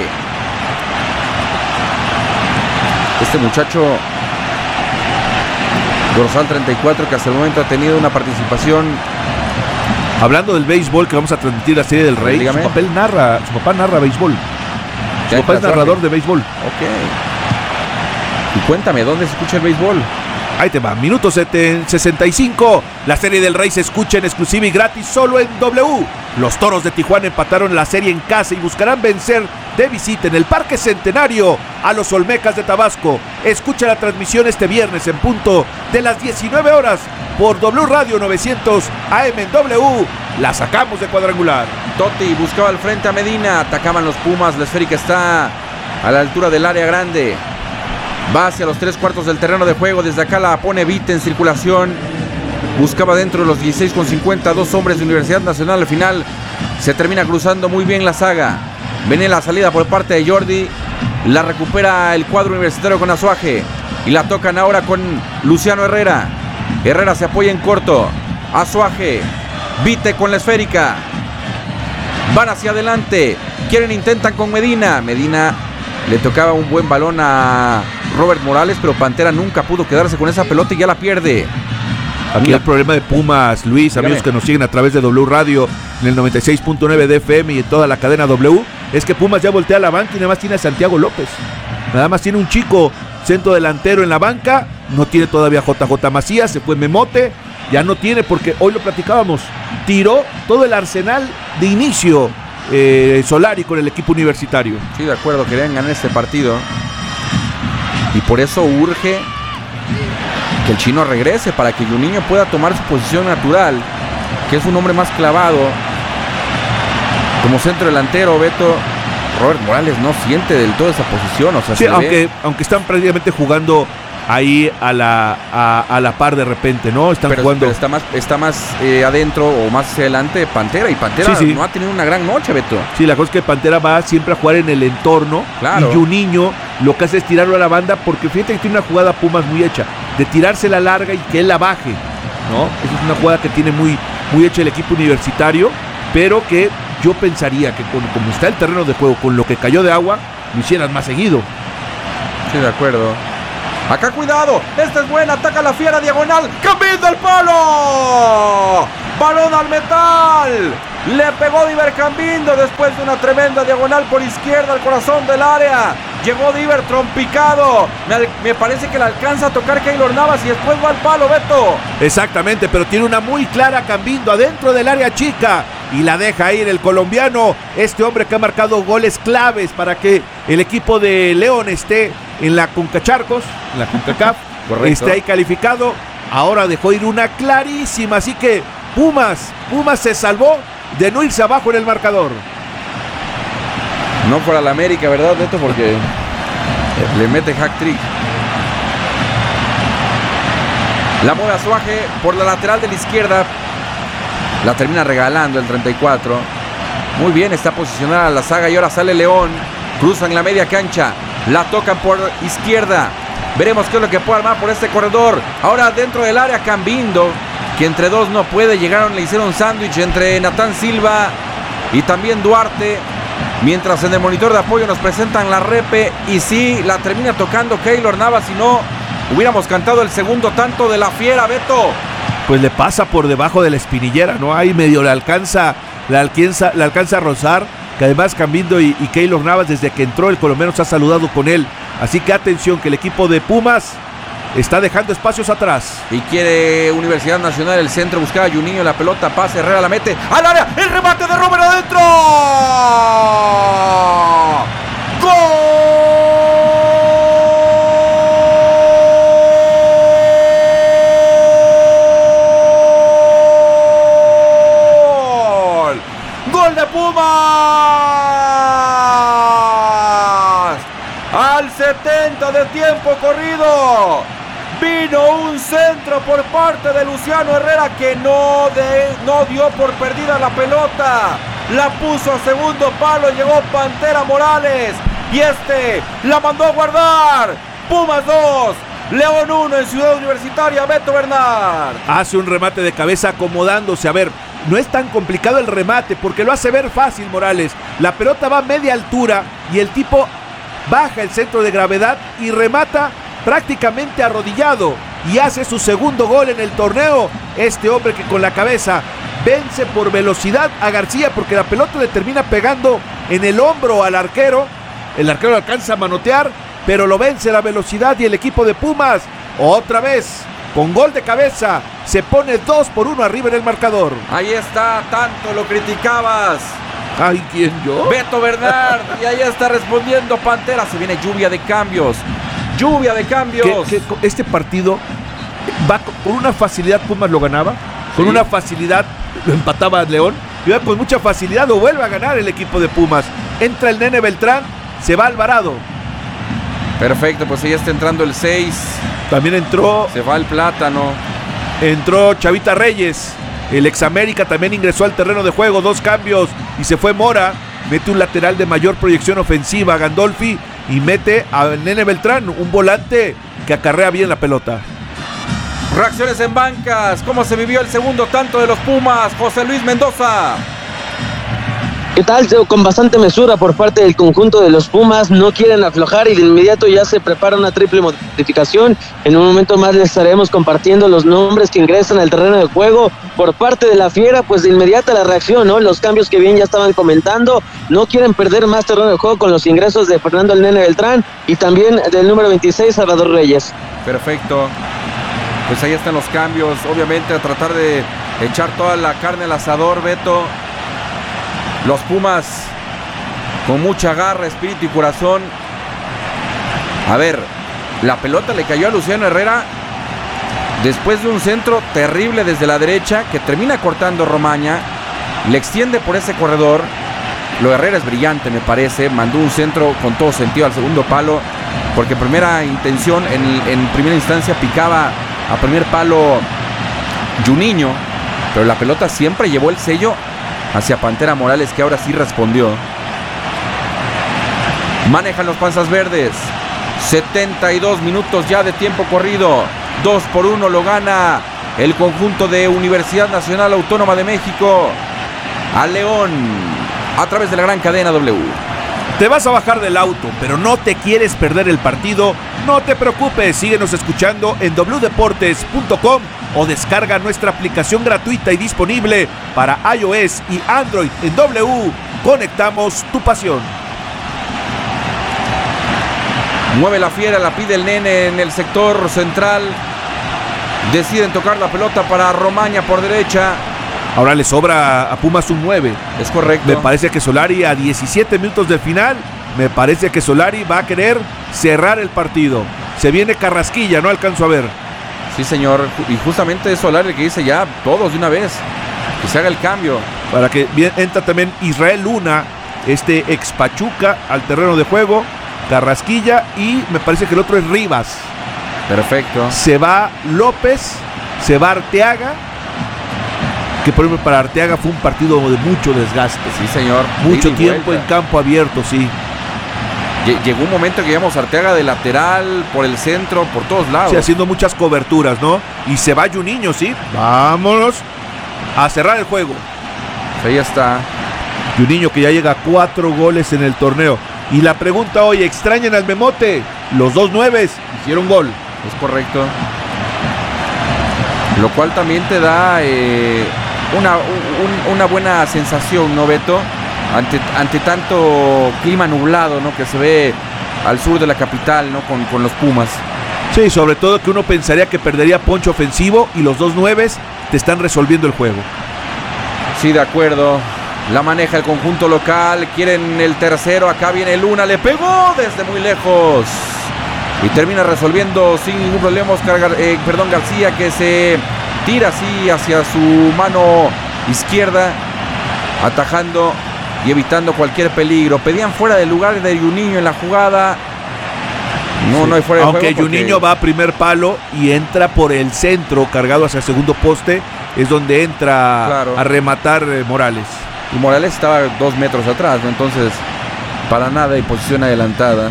este muchacho dorsal treinta y cuatro, que hasta el momento ha tenido una participación. Hablando del béisbol, que vamos a transmitir la Serie del Rey, Dígame. su papel narra, su papá narra béisbol. Su papá es narrador de béisbol. Ok. Y cuéntame, ¿dónde se escucha el béisbol? Ahí te va, minuto sesenta y cinco. La Serie del Rey se escucha en exclusiva y gratis solo en W. Los Toros de Tijuana empataron la serie en casa y buscarán vencer de visita en el Parque Centenario a los Olmecas de Tabasco. Escucha la transmisión este viernes en punto de las diecinueve horas por W Radio novecientos A M en W. La sacamos de cuadrangular. Totti buscaba al frente a Medina, atacaban los Pumas. La esférica está a la altura del área grande, va hacia los tres cuartos del terreno de juego. Desde acá la pone Vite en circulación, buscaba dentro de los dieciséis con cincuenta, dos hombres de Universidad Nacional. Al final se termina cruzando muy bien la saga. Viene la salida por parte de Jordi, la recupera el cuadro universitario con Azuaje y la tocan ahora con Luciano Herrera. Herrera se apoya en corto, Azuaje, Vite con la esférica, van hacia adelante, quieren, intentan con Medina. Medina le tocaba un buen balón a Robert Morales, pero Pantera nunca pudo quedarse con esa pelota y ya la pierde. Aquí el problema de Pumas, Luis, Dígame. amigos que nos siguen a través de W Radio en el noventa y seis punto nueve de F M y en toda la cadena W, es que Pumas ya voltea a la banca y nada más tiene a Santiago López. Nada más tiene un chico centro delantero en la banca, no tiene todavía J J Macías, se fue Memote, ya no tiene, porque hoy lo platicábamos, tiró todo el arsenal de inicio eh, Solari con el equipo universitario. Sí, de acuerdo, querían ganar este partido y por eso urge que el chino regrese para que Juninho pueda tomar su posición natural, que es un hombre más clavado como centro delantero. Beto, Robert Morales no siente del todo esa posición, o sea, sí, se aunque, ve... aunque están prácticamente jugando ahí a la, a, a la par de repente, ¿no? Están pero, jugando. Pero está más, está más eh, adentro o más hacia adelante Pantera, y Pantera sí, sí. no ha tenido una gran noche, Beto. Sí, la cosa es que Pantera va siempre a jugar en el entorno, claro. Y Juninho lo que hace es tirarlo a la banda, porque fíjate que tiene una jugada Pumas muy hecha, de tirarse la larga y que él la baje, ¿no? Esa es una jugada que tiene muy, muy hecha el equipo universitario, pero que yo pensaría que con, como está el terreno de juego, con lo que cayó de agua, lo hicieran más seguido. Sí, de acuerdo. Acá cuidado, esta es buena, ataca la fiera diagonal, ¡cambiando el palo! Balón al metal, le pegó Diver Cambindo después de una tremenda diagonal por izquierda al corazón del área. Llegó Diver trompicado, me, me parece que le alcanza a tocar Keylor Navas y después va al palo, Beto. Exactamente, pero tiene una muy clara Cambindo adentro del área chica y la deja ir el colombiano, este hombre que ha marcado goles claves para que el equipo de León esté en la Concacharcos, en la CONCACAF, esté ahí calificado. Ahora dejó ir una clarísima, así que Pumas, Pumas se salvó de no irse abajo en el marcador. No para la América, ¿verdad, Beto? Porque le mete hack trick. La mueve a Suaje por la lateral de la izquierda. La termina regalando el treinta y cuatro. Muy bien, está posicionada la saga y ahora sale León. Cruzan la media cancha. La tocan por izquierda. Veremos qué es lo que puede armar por este corredor. Ahora dentro del área Cambindo, que entre dos no puede. Llegaron, le hicieron un sándwich entre Natán Silva y también Duarte. Mientras en el monitor de apoyo nos presentan la repe. Y sí, la termina tocando Keylor Navas. Si no, hubiéramos cantado el segundo tanto de la fiera, Beto. Pues le pasa por debajo de la espinillera, ¿no? Ahí medio le alcanza, le alcanza, le alcanza a rozar. Que además Cambindo y, y Keylor Navas, desde que entró el colombiano, se ha saludado con él. Así que atención, que el equipo de Pumas está dejando espacios atrás. Y quiere Universidad Nacional el centro, buscaba a Juninho, la pelota pasa, Herrera la mete al área, el remate de Romero adentro. ¡Gol! ¡Gol de Pumas! Al setenta de tiempo corrido. Vino un centro por parte de Luciano Herrera que no, de, no dio por perdida la pelota. La puso a segundo palo, llegó Pantera Morales y este la mandó a guardar. Pumas dos, León uno en Ciudad Universitaria, Beto Bernard. Hace un remate de cabeza acomodándose. A ver, no es tan complicado el remate porque lo hace ver fácil Morales. La pelota va a media altura y el tipo baja el centro de gravedad y remata prácticamente arrodillado y hace su segundo gol en el torneo. Este hombre que con la cabeza vence por velocidad a García, porque la pelota le termina pegando en el hombro al arquero. El arquero alcanza a manotear, pero lo vence la velocidad y el equipo de Pumas otra vez con gol de cabeza se pone dos por uno arriba en el marcador. Ahí está, tanto lo criticabas. Ay, ¿quién, yo? Beto Bernard. Y ahí está respondiendo Pantera. Se viene lluvia de cambios. Lluvia de cambios. Que, que este partido va con una facilidad. Pumas lo ganaba. Con sí. una facilidad lo empataba León. Y va con mucha facilidad lo vuelve a ganar el equipo de Pumas. Entra el Nene Beltrán. Se va Alvarado. Perfecto, pues ahí está entrando el seis. También entró. Se va el Plátano. Entró Chavita Reyes. El ex América también ingresó al terreno de juego. Dos cambios. Y se fue Mora. Mete un lateral de mayor proyección ofensiva, Gandolfi. Y mete al Nene Beltrán, un volante que acarrea bien la pelota. Reacciones en bancas. ¿Cómo se vivió el segundo tanto de los Pumas? José Luis Mendoza. ¿Qué tal? Con bastante mesura por parte del conjunto de los Pumas, no quieren aflojar y de inmediato ya se prepara una triple modificación. En un momento más les estaremos compartiendo los nombres que ingresan al terreno de juego por parte de la Fiera. Pues de inmediata la reacción, ¿no? Los cambios que bien ya estaban comentando, no quieren perder más terreno de juego con los ingresos de Fernando el Nene Beltrán y también del número veintiséis, Salvador Reyes. Perfecto. Pues ahí están los cambios, obviamente a tratar de echar toda la carne al asador, Beto. Los Pumas con mucha garra, espíritu y corazón. A ver, la pelota le cayó a Luciano Herrera después de un centro terrible desde la derecha que termina cortando Romaña, le extiende por ese corredor lo de Herrera es brillante, me parece. Mandó un centro con todo sentido al segundo palo, porque en primera intención, en, en primera instancia picaba a primer palo Juninho, pero la pelota siempre llevó el sello hacia Pantera Morales, que ahora sí respondió. Manejan los Panzas Verdes. setenta y dos minutos ya de tiempo corrido. dos por uno lo gana el conjunto de Universidad Nacional Autónoma de México a León a través de la gran cadena W. Te vas a bajar del auto, pero no te quieres perder el partido. No te preocupes, síguenos escuchando en doble u deportes punto com o descarga nuestra aplicación gratuita y disponible para iOS y Android en W. Conectamos tu pasión. Mueve la fiera, la pide el nene en el sector central. Deciden tocar la pelota para Romaña por derecha. Ahora le sobra a Pumas un nueve. Es correcto. Me parece que Solari a diecisiete minutos del final, me parece que Solari va a querer cerrar el partido. Se viene Carrasquilla, no alcanzo a ver. Sí, señor. Y justamente es Solari el que dice ya todos de una vez. Que se haga el cambio. Para que bien, entra también Israel Luna, este ex Pachuca, al terreno de juego. Carrasquilla y me parece que el otro es Rivas. Perfecto. Se va López, se va Arteaga, que por ejemplo para Arteaga fue un partido de mucho desgaste. Sí, señor. Mucho tiempo en campo abierto, sí. Llegó un momento que íbamos Arteaga de lateral, por el centro, por todos lados. Sí, haciendo muchas coberturas, ¿no? Y se va Juninho, sí. Vámonos a cerrar el juego. Ahí está. Juninho, que ya llega a cuatro goles en el torneo. Y la pregunta hoy, ¿extrañan al Memote? Los dos nueves hicieron gol. Es correcto. Lo cual también te da eh, una, un, una buena sensación, ¿no, Beto? Ante, ante tanto clima nublado, ¿no? Que se ve al sur de la capital, ¿no? Con, con los Pumas. Sí, sobre todo que uno pensaría que perdería poncho ofensivo y los dos nueves te están resolviendo el juego. Sí, de acuerdo. La maneja el conjunto local, quieren el tercero, acá viene Luna, le pegó desde muy lejos y termina resolviendo sin ningún problema Oscar, eh, perdón, García, que se tira así hacia su mano izquierda, atajando y evitando cualquier peligro. Pedían fuera del lugar de Juninho en la jugada. No, sí. no hay fuera de Aunque juego. Aunque Juninho va a primer palo y entra por el centro, cargado hacia el segundo poste, es donde entra claro. a rematar eh, Morales. Y Morales estaba dos metros atrás, ¿no? Entonces, para nada en posición adelantada.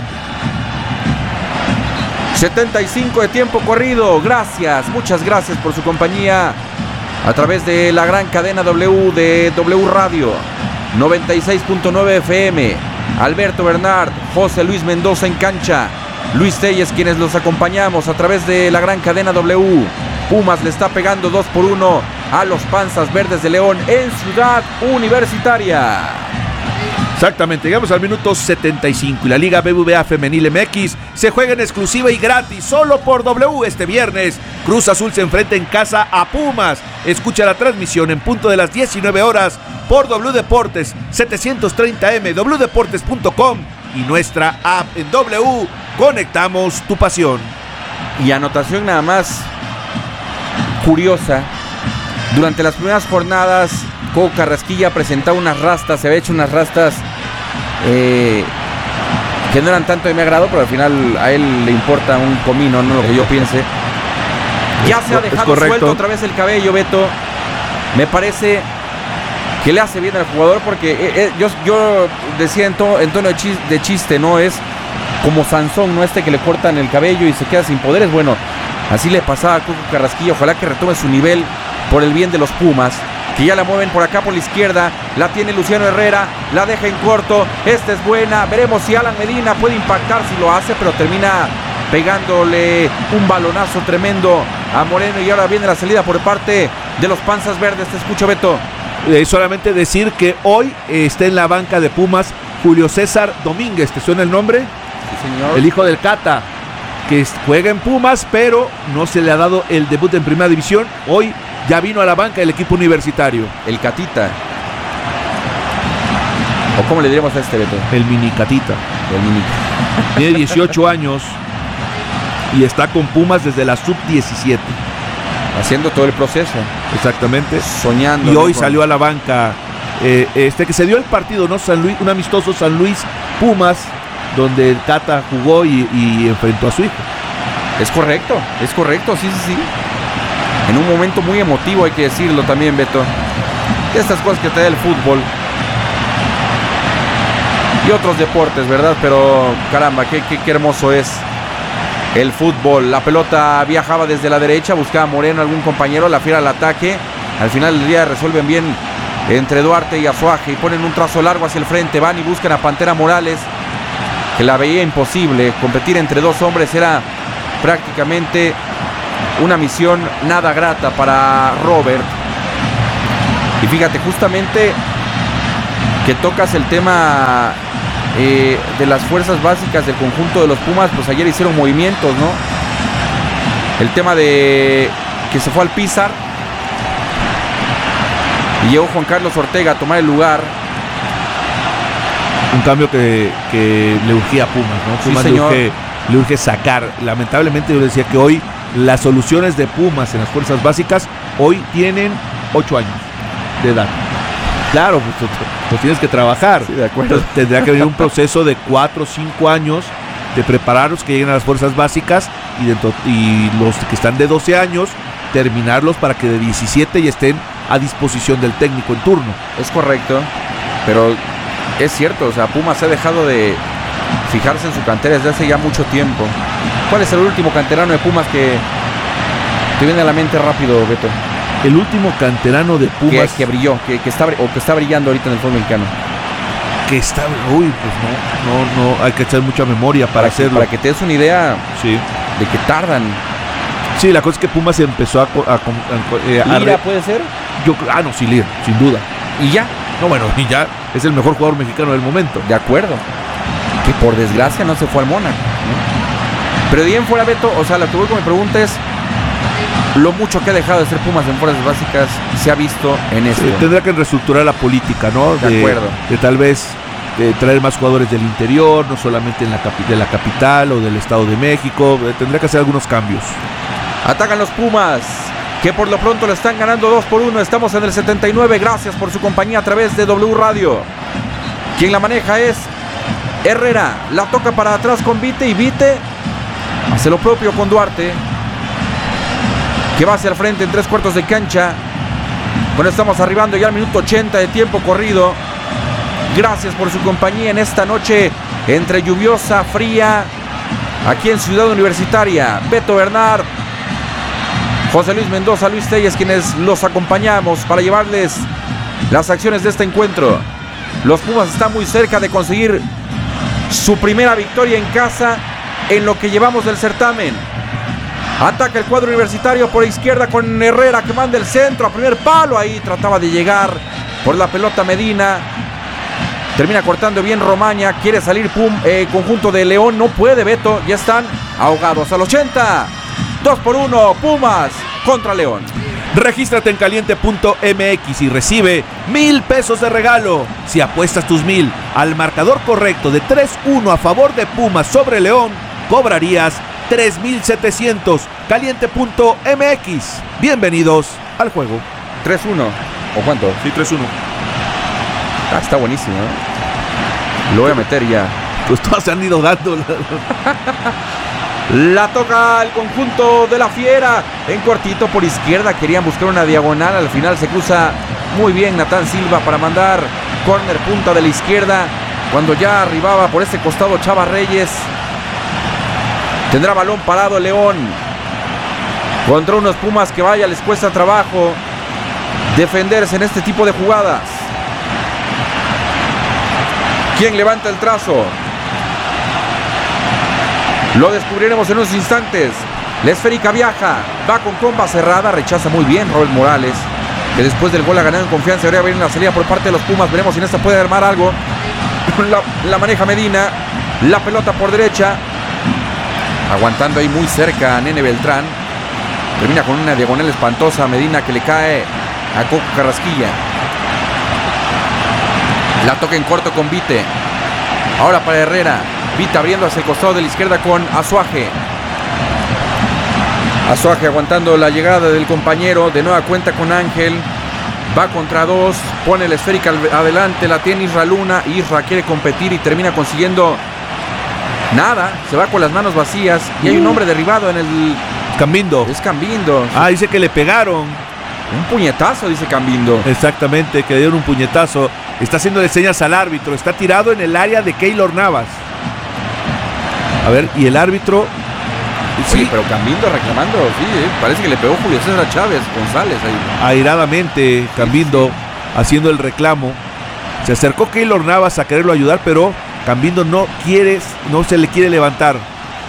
setenta y cinco de tiempo corrido. Gracias, muchas gracias por su compañía a través de la gran cadena W de W Radio noventa y seis punto nueve F M. Alberto Bernard, José Luis Mendoza en cancha, Luis Telles quienes los acompañamos a través de la gran cadena W. Pumas le está pegando dos por uno a los Panzas Verdes de León en Ciudad Universitaria. Exactamente, llegamos al minuto setenta y cinco y la Liga B B V A Femenil M X se juega en exclusiva y gratis solo por W este viernes. Cruz Azul se enfrenta en casa a Pumas. Escucha la transmisión en punto de las diecinueve horas por W Deportes setecientos treinta M, doble u deportes punto com y nuestra app en W. Conectamos tu pasión. Y anotación nada más curiosa. Durante las primeras jornadas, Coco Carrasquilla presentaba unas rastas, se había hecho unas rastas eh, que no eran tanto de mi agrado, pero al final a él le importa un comino, no lo que yo piense. Ya se ha dejado suelto otra vez el cabello, Beto. Me parece que le hace bien al jugador porque eh, eh, yo, yo decía en, to, en tono de chiste, de chiste, ¿no? Es como Sansón, ¿no? Este que le cortan el cabello y se queda sin poderes. Bueno, así le pasaba a Coco Carrasquilla. Ojalá que retome su nivel por el bien de los Pumas, que ya la mueven por acá por la izquierda. La tiene Luciano Herrera, la deja en corto. Esta es buena, veremos si Alan Medina puede impactar, si lo hace, pero termina pegándole un balonazo tremendo a Moreno. Y ahora viene la salida por parte de los Panzas Verdes. Te escucho, Beto. Eh, solamente decir que hoy eh, está en la banca de Pumas Julio César Domínguez. ¿Te suena el nombre? Sí, señor. El hijo del Cata, que juega en Pumas, pero no se le ha dado el debut en primera división. Hoy ya vino a la banca del equipo universitario. El Catita. ¿O cómo le diríamos a este, Beto? El mini Catita. El mini. Tiene dieciocho años y está con Pumas desde la sub diecisiete. Haciendo todo el proceso. Exactamente. Soñando. Y hoy ¿no? salió a la banca eh, este que se dio el partido, ¿no? San Luis, un amistoso San Luis Pumas, donde el Tata jugó y, y enfrentó a su hijo. Es correcto, es correcto, sí, sí, sí. En un momento muy emotivo, hay que decirlo también, Beto. De estas cosas que te da el fútbol. Y otros deportes, ¿verdad? Pero caramba, qué, qué, qué hermoso es el fútbol. La pelota viajaba desde la derecha, buscaba a Moreno, algún compañero, la fiera al ataque. Al final del día resuelven bien entre Duarte y Azuaje y ponen un trazo largo hacia el frente. Van y buscan a Pantera Morales, que la veía imposible. Competir entre dos hombres era prácticamente una misión nada grata para Robert. Y fíjate, justamente que tocas el tema eh, de las fuerzas básicas del conjunto de los Pumas, pues ayer hicieron movimientos, ¿no? El tema de que se fue al Pizar y llegó Juan Carlos Ortega a tomar el lugar. Un cambio que, que le urgía a Pumas, ¿no? Pumas sí, señor. Le urge, le urge sacar. Lamentablemente yo decía que hoy las soluciones de Pumas en las fuerzas básicas hoy tienen ocho años de edad. Claro, pues, pues tienes que trabajar. Sí, de acuerdo. Entonces, tendrá que venir un proceso de cuatro o cinco años de prepararlos que lleguen a las fuerzas básicas y, de, y los que están de doce años, terminarlos para que de diecisiete ya estén a disposición del técnico en turno. Es correcto, pero es cierto, o sea, Pumas ha dejado de fijarse en su cantera desde hace ya mucho tiempo. ¿Cuál es el último canterano de Pumas que te viene a la mente rápido, Beto? El último canterano de Pumas que, que brilló, que, que está o que está brillando ahorita en el fútbol mexicano. Que está, uy, pues no, no, no, hay que echar mucha memoria para, para hacerlo. Que, para que te des una idea sí. de que tardan. Sí, la cosa es que Pumas empezó a... a, a, a, a ¿Lira puede ser? Yo, ah, no, sí, Lira, sin duda. ¿Y ya? No, bueno, y ya es el mejor jugador mexicano del momento. De acuerdo. Que por desgracia no se fue al Mónaco, ¿no? Pero de bien fuera, Beto, o sea, lo que voy con mi pregunta es lo mucho que ha dejado de ser Pumas en fuerzas básicas se ha visto en esto. Sí, tendrá que reestructurar la política, ¿no? De, de acuerdo. De tal vez de traer más jugadores del interior, no solamente en la capi- de la capital o del Estado de México. Eh, tendrá que hacer algunos cambios. Atacan los Pumas, que por lo pronto lo están ganando dos por uno. Estamos en el setenta y nueve. Gracias por su compañía a través de W Radio. Quien la maneja es Herrera. La toca para atrás con Vite y Vite hace lo propio con Duarte, que va hacia el frente en tres cuartos de cancha. Bueno, estamos arribando ya al minuto ochenta de tiempo corrido. Gracias por su compañía en esta noche entre lluviosa, fría, aquí en Ciudad Universitaria. Beto Bernard, José Luis Mendoza, Luis Telles, quienes los acompañamos para llevarles las acciones de este encuentro. Los Pumas están muy cerca de conseguir su primera victoria en casa en lo que llevamos del certamen. Ataca el cuadro universitario por izquierda con Herrera, que manda el centro a primer palo. Ahí trataba de llegar por la pelota Medina. Termina cortando bien Romaña. Quiere salir Pum, eh, conjunto de León. No puede, Beto. Ya están ahogados al ochenta. dos por uno. Pumas contra León. Regístrate en caliente punto m x y recibe mil pesos de regalo. Si apuestas tus mil al marcador correcto de tres uno a favor de Pumas sobre León, cobrarías tres mil setecientos. Caliente punto m x. Bienvenidos al juego. tres uno. ¿O cuánto? Sí, tres uno. Ah, está buenísimo, ¿eh? Lo voy a meter ya. Pues todas se han ido dando. La toca el conjunto de la Fiera. En cortito por izquierda. Querían buscar una diagonal. Al final se cruza muy bien Natán Silva para mandar córner punta de la izquierda. Cuando ya arribaba por ese costado Chava Reyes. Tendrá balón parado León. Contra unos Pumas que vaya, les cuesta trabajo defenderse en este tipo de jugadas. ¿Quién levanta el trazo? Lo descubriremos en unos instantes. La esférica viaja, va con comba cerrada, rechaza muy bien Robert Morales, que después del gol ha ganado en confianza. Ahora viene la salida por parte de los Pumas. Veremos si en esta puede armar algo. La, la maneja Medina. La pelota por derecha. Aguantando ahí muy cerca a Nene Beltrán. Termina con una diagonal espantosa Medina, que le cae a Coco Carrasquilla. La toca en corto con Vite. Ahora para Herrera. Vite abriendo hacia el costado de la izquierda con Azuaje. Azuaje aguantando la llegada del compañero. De nueva cuenta con Ángel. Va contra dos, pone el esférica adelante, la tiene Isra Luna. Isra quiere competir y termina consiguiendo nada. Se va con las manos vacías y hay un hombre derribado en el... Cambindo. Es Cambindo. Ah, dice que le pegaron. Un puñetazo, dice Cambindo. Exactamente, que le dieron un puñetazo. Está haciendo señas al árbitro. Está tirado en el área de Keylor Navas. A ver, y el árbitro... Sí, sí, pero Cambindo reclamando, sí, eh, parece que le pegó Julio César Chávez González ahí. Airadamente, Cambindo sí, sí. haciendo el reclamo. Se acercó Keylor Navas a quererlo ayudar, pero Cambindo no quiere, no se le quiere levantar.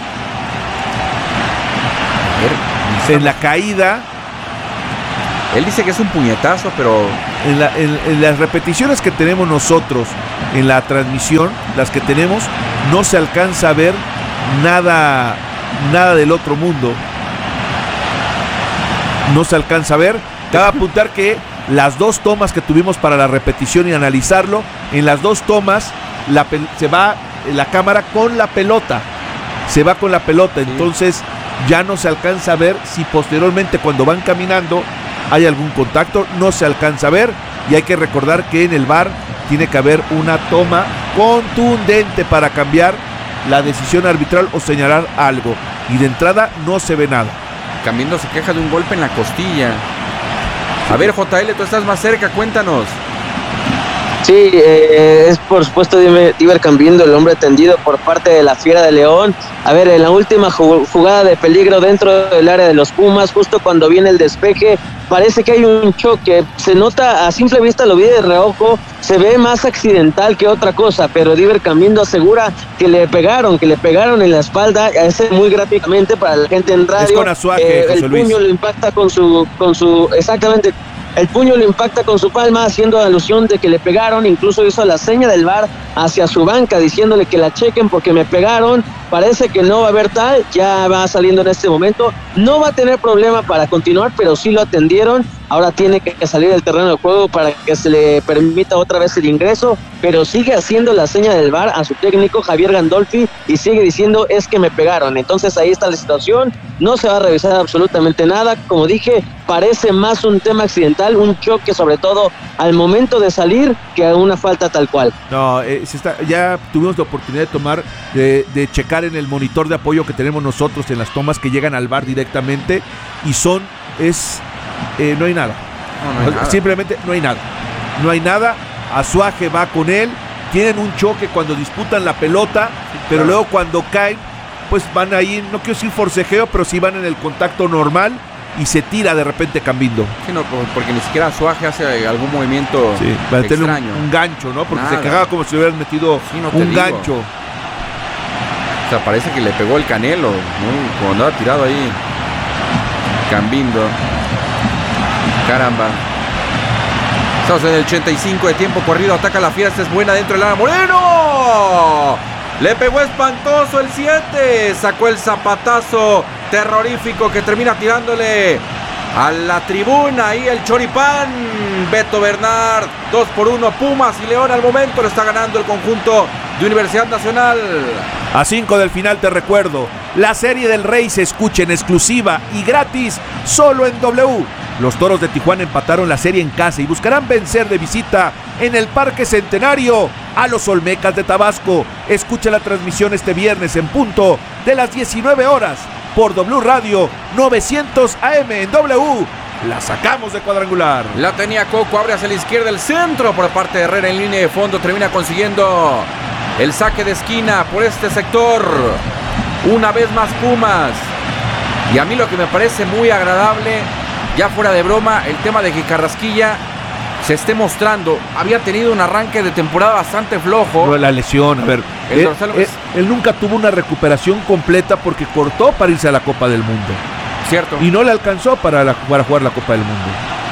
A ver, en la caída. Él dice que es un puñetazo, pero... En, la, en, en las repeticiones que tenemos nosotros en la transmisión, las que tenemos, no se alcanza a ver nada... Nada del otro mundo. No se alcanza a ver. Cabe apuntar que las dos tomas que tuvimos para la repetición y analizarlo, en las dos tomas la se va la cámara con la pelota. Se va con la pelota. Sí. Entonces ya no se alcanza a ver si posteriormente cuando van caminando hay algún contacto. No se alcanza a ver. Y hay que recordar que en el V A R tiene que haber una toma contundente para cambiar la decisión arbitral o señalar algo, y de entrada no se ve nada. Cambindo se queja de un golpe en la costilla. A ver, J L, tú estás más cerca, cuéntanos. Sí, eh, es por supuesto Diver Cambindo, el hombre tendido por parte de la Fiera de León. A ver, en la última jugada de peligro dentro del área de los Pumas, justo cuando viene el despeje, parece que hay un choque. Se nota, a simple vista lo vi de reojo, se ve más accidental que otra cosa, pero Diver Cambindo asegura que le pegaron, que le pegaron en la espalda, ese muy gráficamente para la gente en radio. Es con Azuaje, eh, José el Luis. Puño lo impacta con su, con su, exactamente. El puño lo impacta con su palma, haciendo alusión de que le pegaron. Incluso hizo la seña del V A R hacia su banca, diciéndole que la chequen porque me pegaron. Parece que no va a haber tal, ya va saliendo en este momento. No va a tener problema para continuar, pero sí lo atendieron. Ahora tiene que salir del terreno de juego para que se le permita otra vez el ingreso, pero sigue haciendo la seña del V A R a su técnico Javier Gandolfi y sigue diciendo es que me pegaron. Entonces ahí está la situación, no se va a revisar absolutamente nada. Como dije, parece más un tema accidental, un choque sobre todo al momento de salir que una falta tal cual. No, eh, se está, ya tuvimos la oportunidad de tomar, de, de checar en el monitor de apoyo que tenemos nosotros en las tomas que llegan al V A R directamente y son, es... Eh, no hay nada. No, no hay nada. Simplemente no hay nada. No hay nada. Azuaje va con él. Tienen un choque cuando disputan la pelota, sí, pero claro. Luego cuando caen, pues van ahí, no quiero decir forcejeo, pero sí van en el contacto normal y se tira de repente Cambindo. Sí, no, porque ni siquiera Azuaje hace algún movimiento sí, para extraño. Un, un gancho, ¿no? Porque nada. Se cagaba como si le hubieran metido sí, no un gancho. O sea, parece que le pegó el Canelo, ¿no? Cuando andaba tirado ahí Cambindo. Caramba. Estamos en el ochenta y cinco de tiempo corrido. Ataca la Fiera. Esta es buena dentro del área. ¡Moreno! Le pegó espantoso el siete. Sacó el zapatazo terrorífico que termina tirándole a la tribuna. Ahí el choripán. Beto Bernard. dos por uno. Pumas y León al momento. Lo está ganando el conjunto de Universidad Nacional. A cinco del final te recuerdo. La Serie del Rey se escucha en exclusiva y gratis solo en W. Los Toros de Tijuana empataron la serie en casa y buscarán vencer de visita en el Parque Centenario a los Olmecas de Tabasco. Escucha la transmisión este viernes en punto de las diecinueve horas por W Radio novecientos A M en W. La sacamos de cuadrangular. La tenía Coco, abre hacia la izquierda el centro por parte de Herrera en línea de fondo. Termina consiguiendo el saque de esquina por este sector. Una vez más Pumas. Y a mí lo que me parece muy agradable, ya fuera de broma, el tema de que Carrasquilla se esté mostrando. Había tenido un arranque de temporada bastante flojo. No, la lesión, a ver. El él, dorsal, él, él nunca tuvo una recuperación completa porque cortó para irse a la Copa del Mundo. Cierto. Y no le alcanzó para, la, para jugar la Copa del Mundo.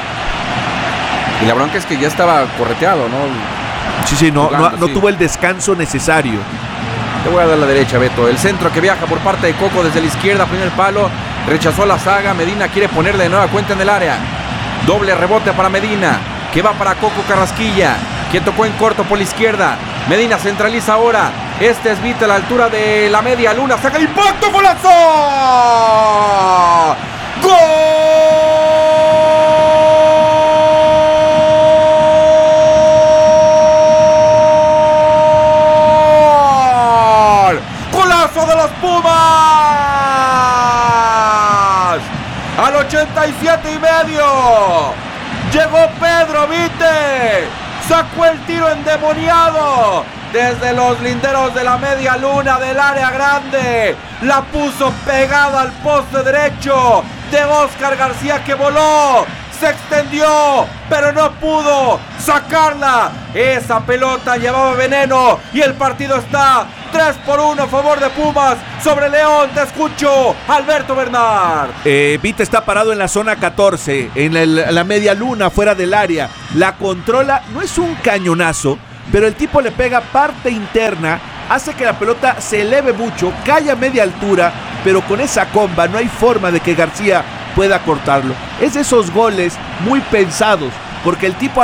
Y la bronca es que ya estaba correteado, ¿no? Sí, sí, no, Jugando, no, no sí. tuvo el descanso necesario. Te voy a dar la derecha, Beto. El centro que viaja por parte de Coco desde la izquierda, primer palo. Rechazó la saga. Medina quiere ponerle de nueva cuenta en el área. Doble rebote para Medina, que va para Coco Carrasquilla, que tocó en corto por la izquierda. Medina centraliza ahora. Este es Vita a la altura de la media luna. Saca el impacto, golazo. ¡Gol! ochenta y siete y medio. Llegó Pedro Vite. Sacó el tiro endemoniado desde los linderos de la media luna del área grande. La puso pegada al poste derecho de Óscar García, que voló. Se extendió, pero no pudo sacarla. Esa pelota llevaba veneno y el partido está tres por uno a favor de Pumas sobre León. Te escucho, Alberto Bernard. Eh, Vite está parado en la zona catorce, en el, la media luna, fuera del área. La controla, no es un cañonazo, pero el tipo le pega parte interna, hace que la pelota se eleve mucho, cae a media altura, pero con esa comba no hay forma de que García pueda cortarlo. Es de esos goles muy pensados, porque el tipo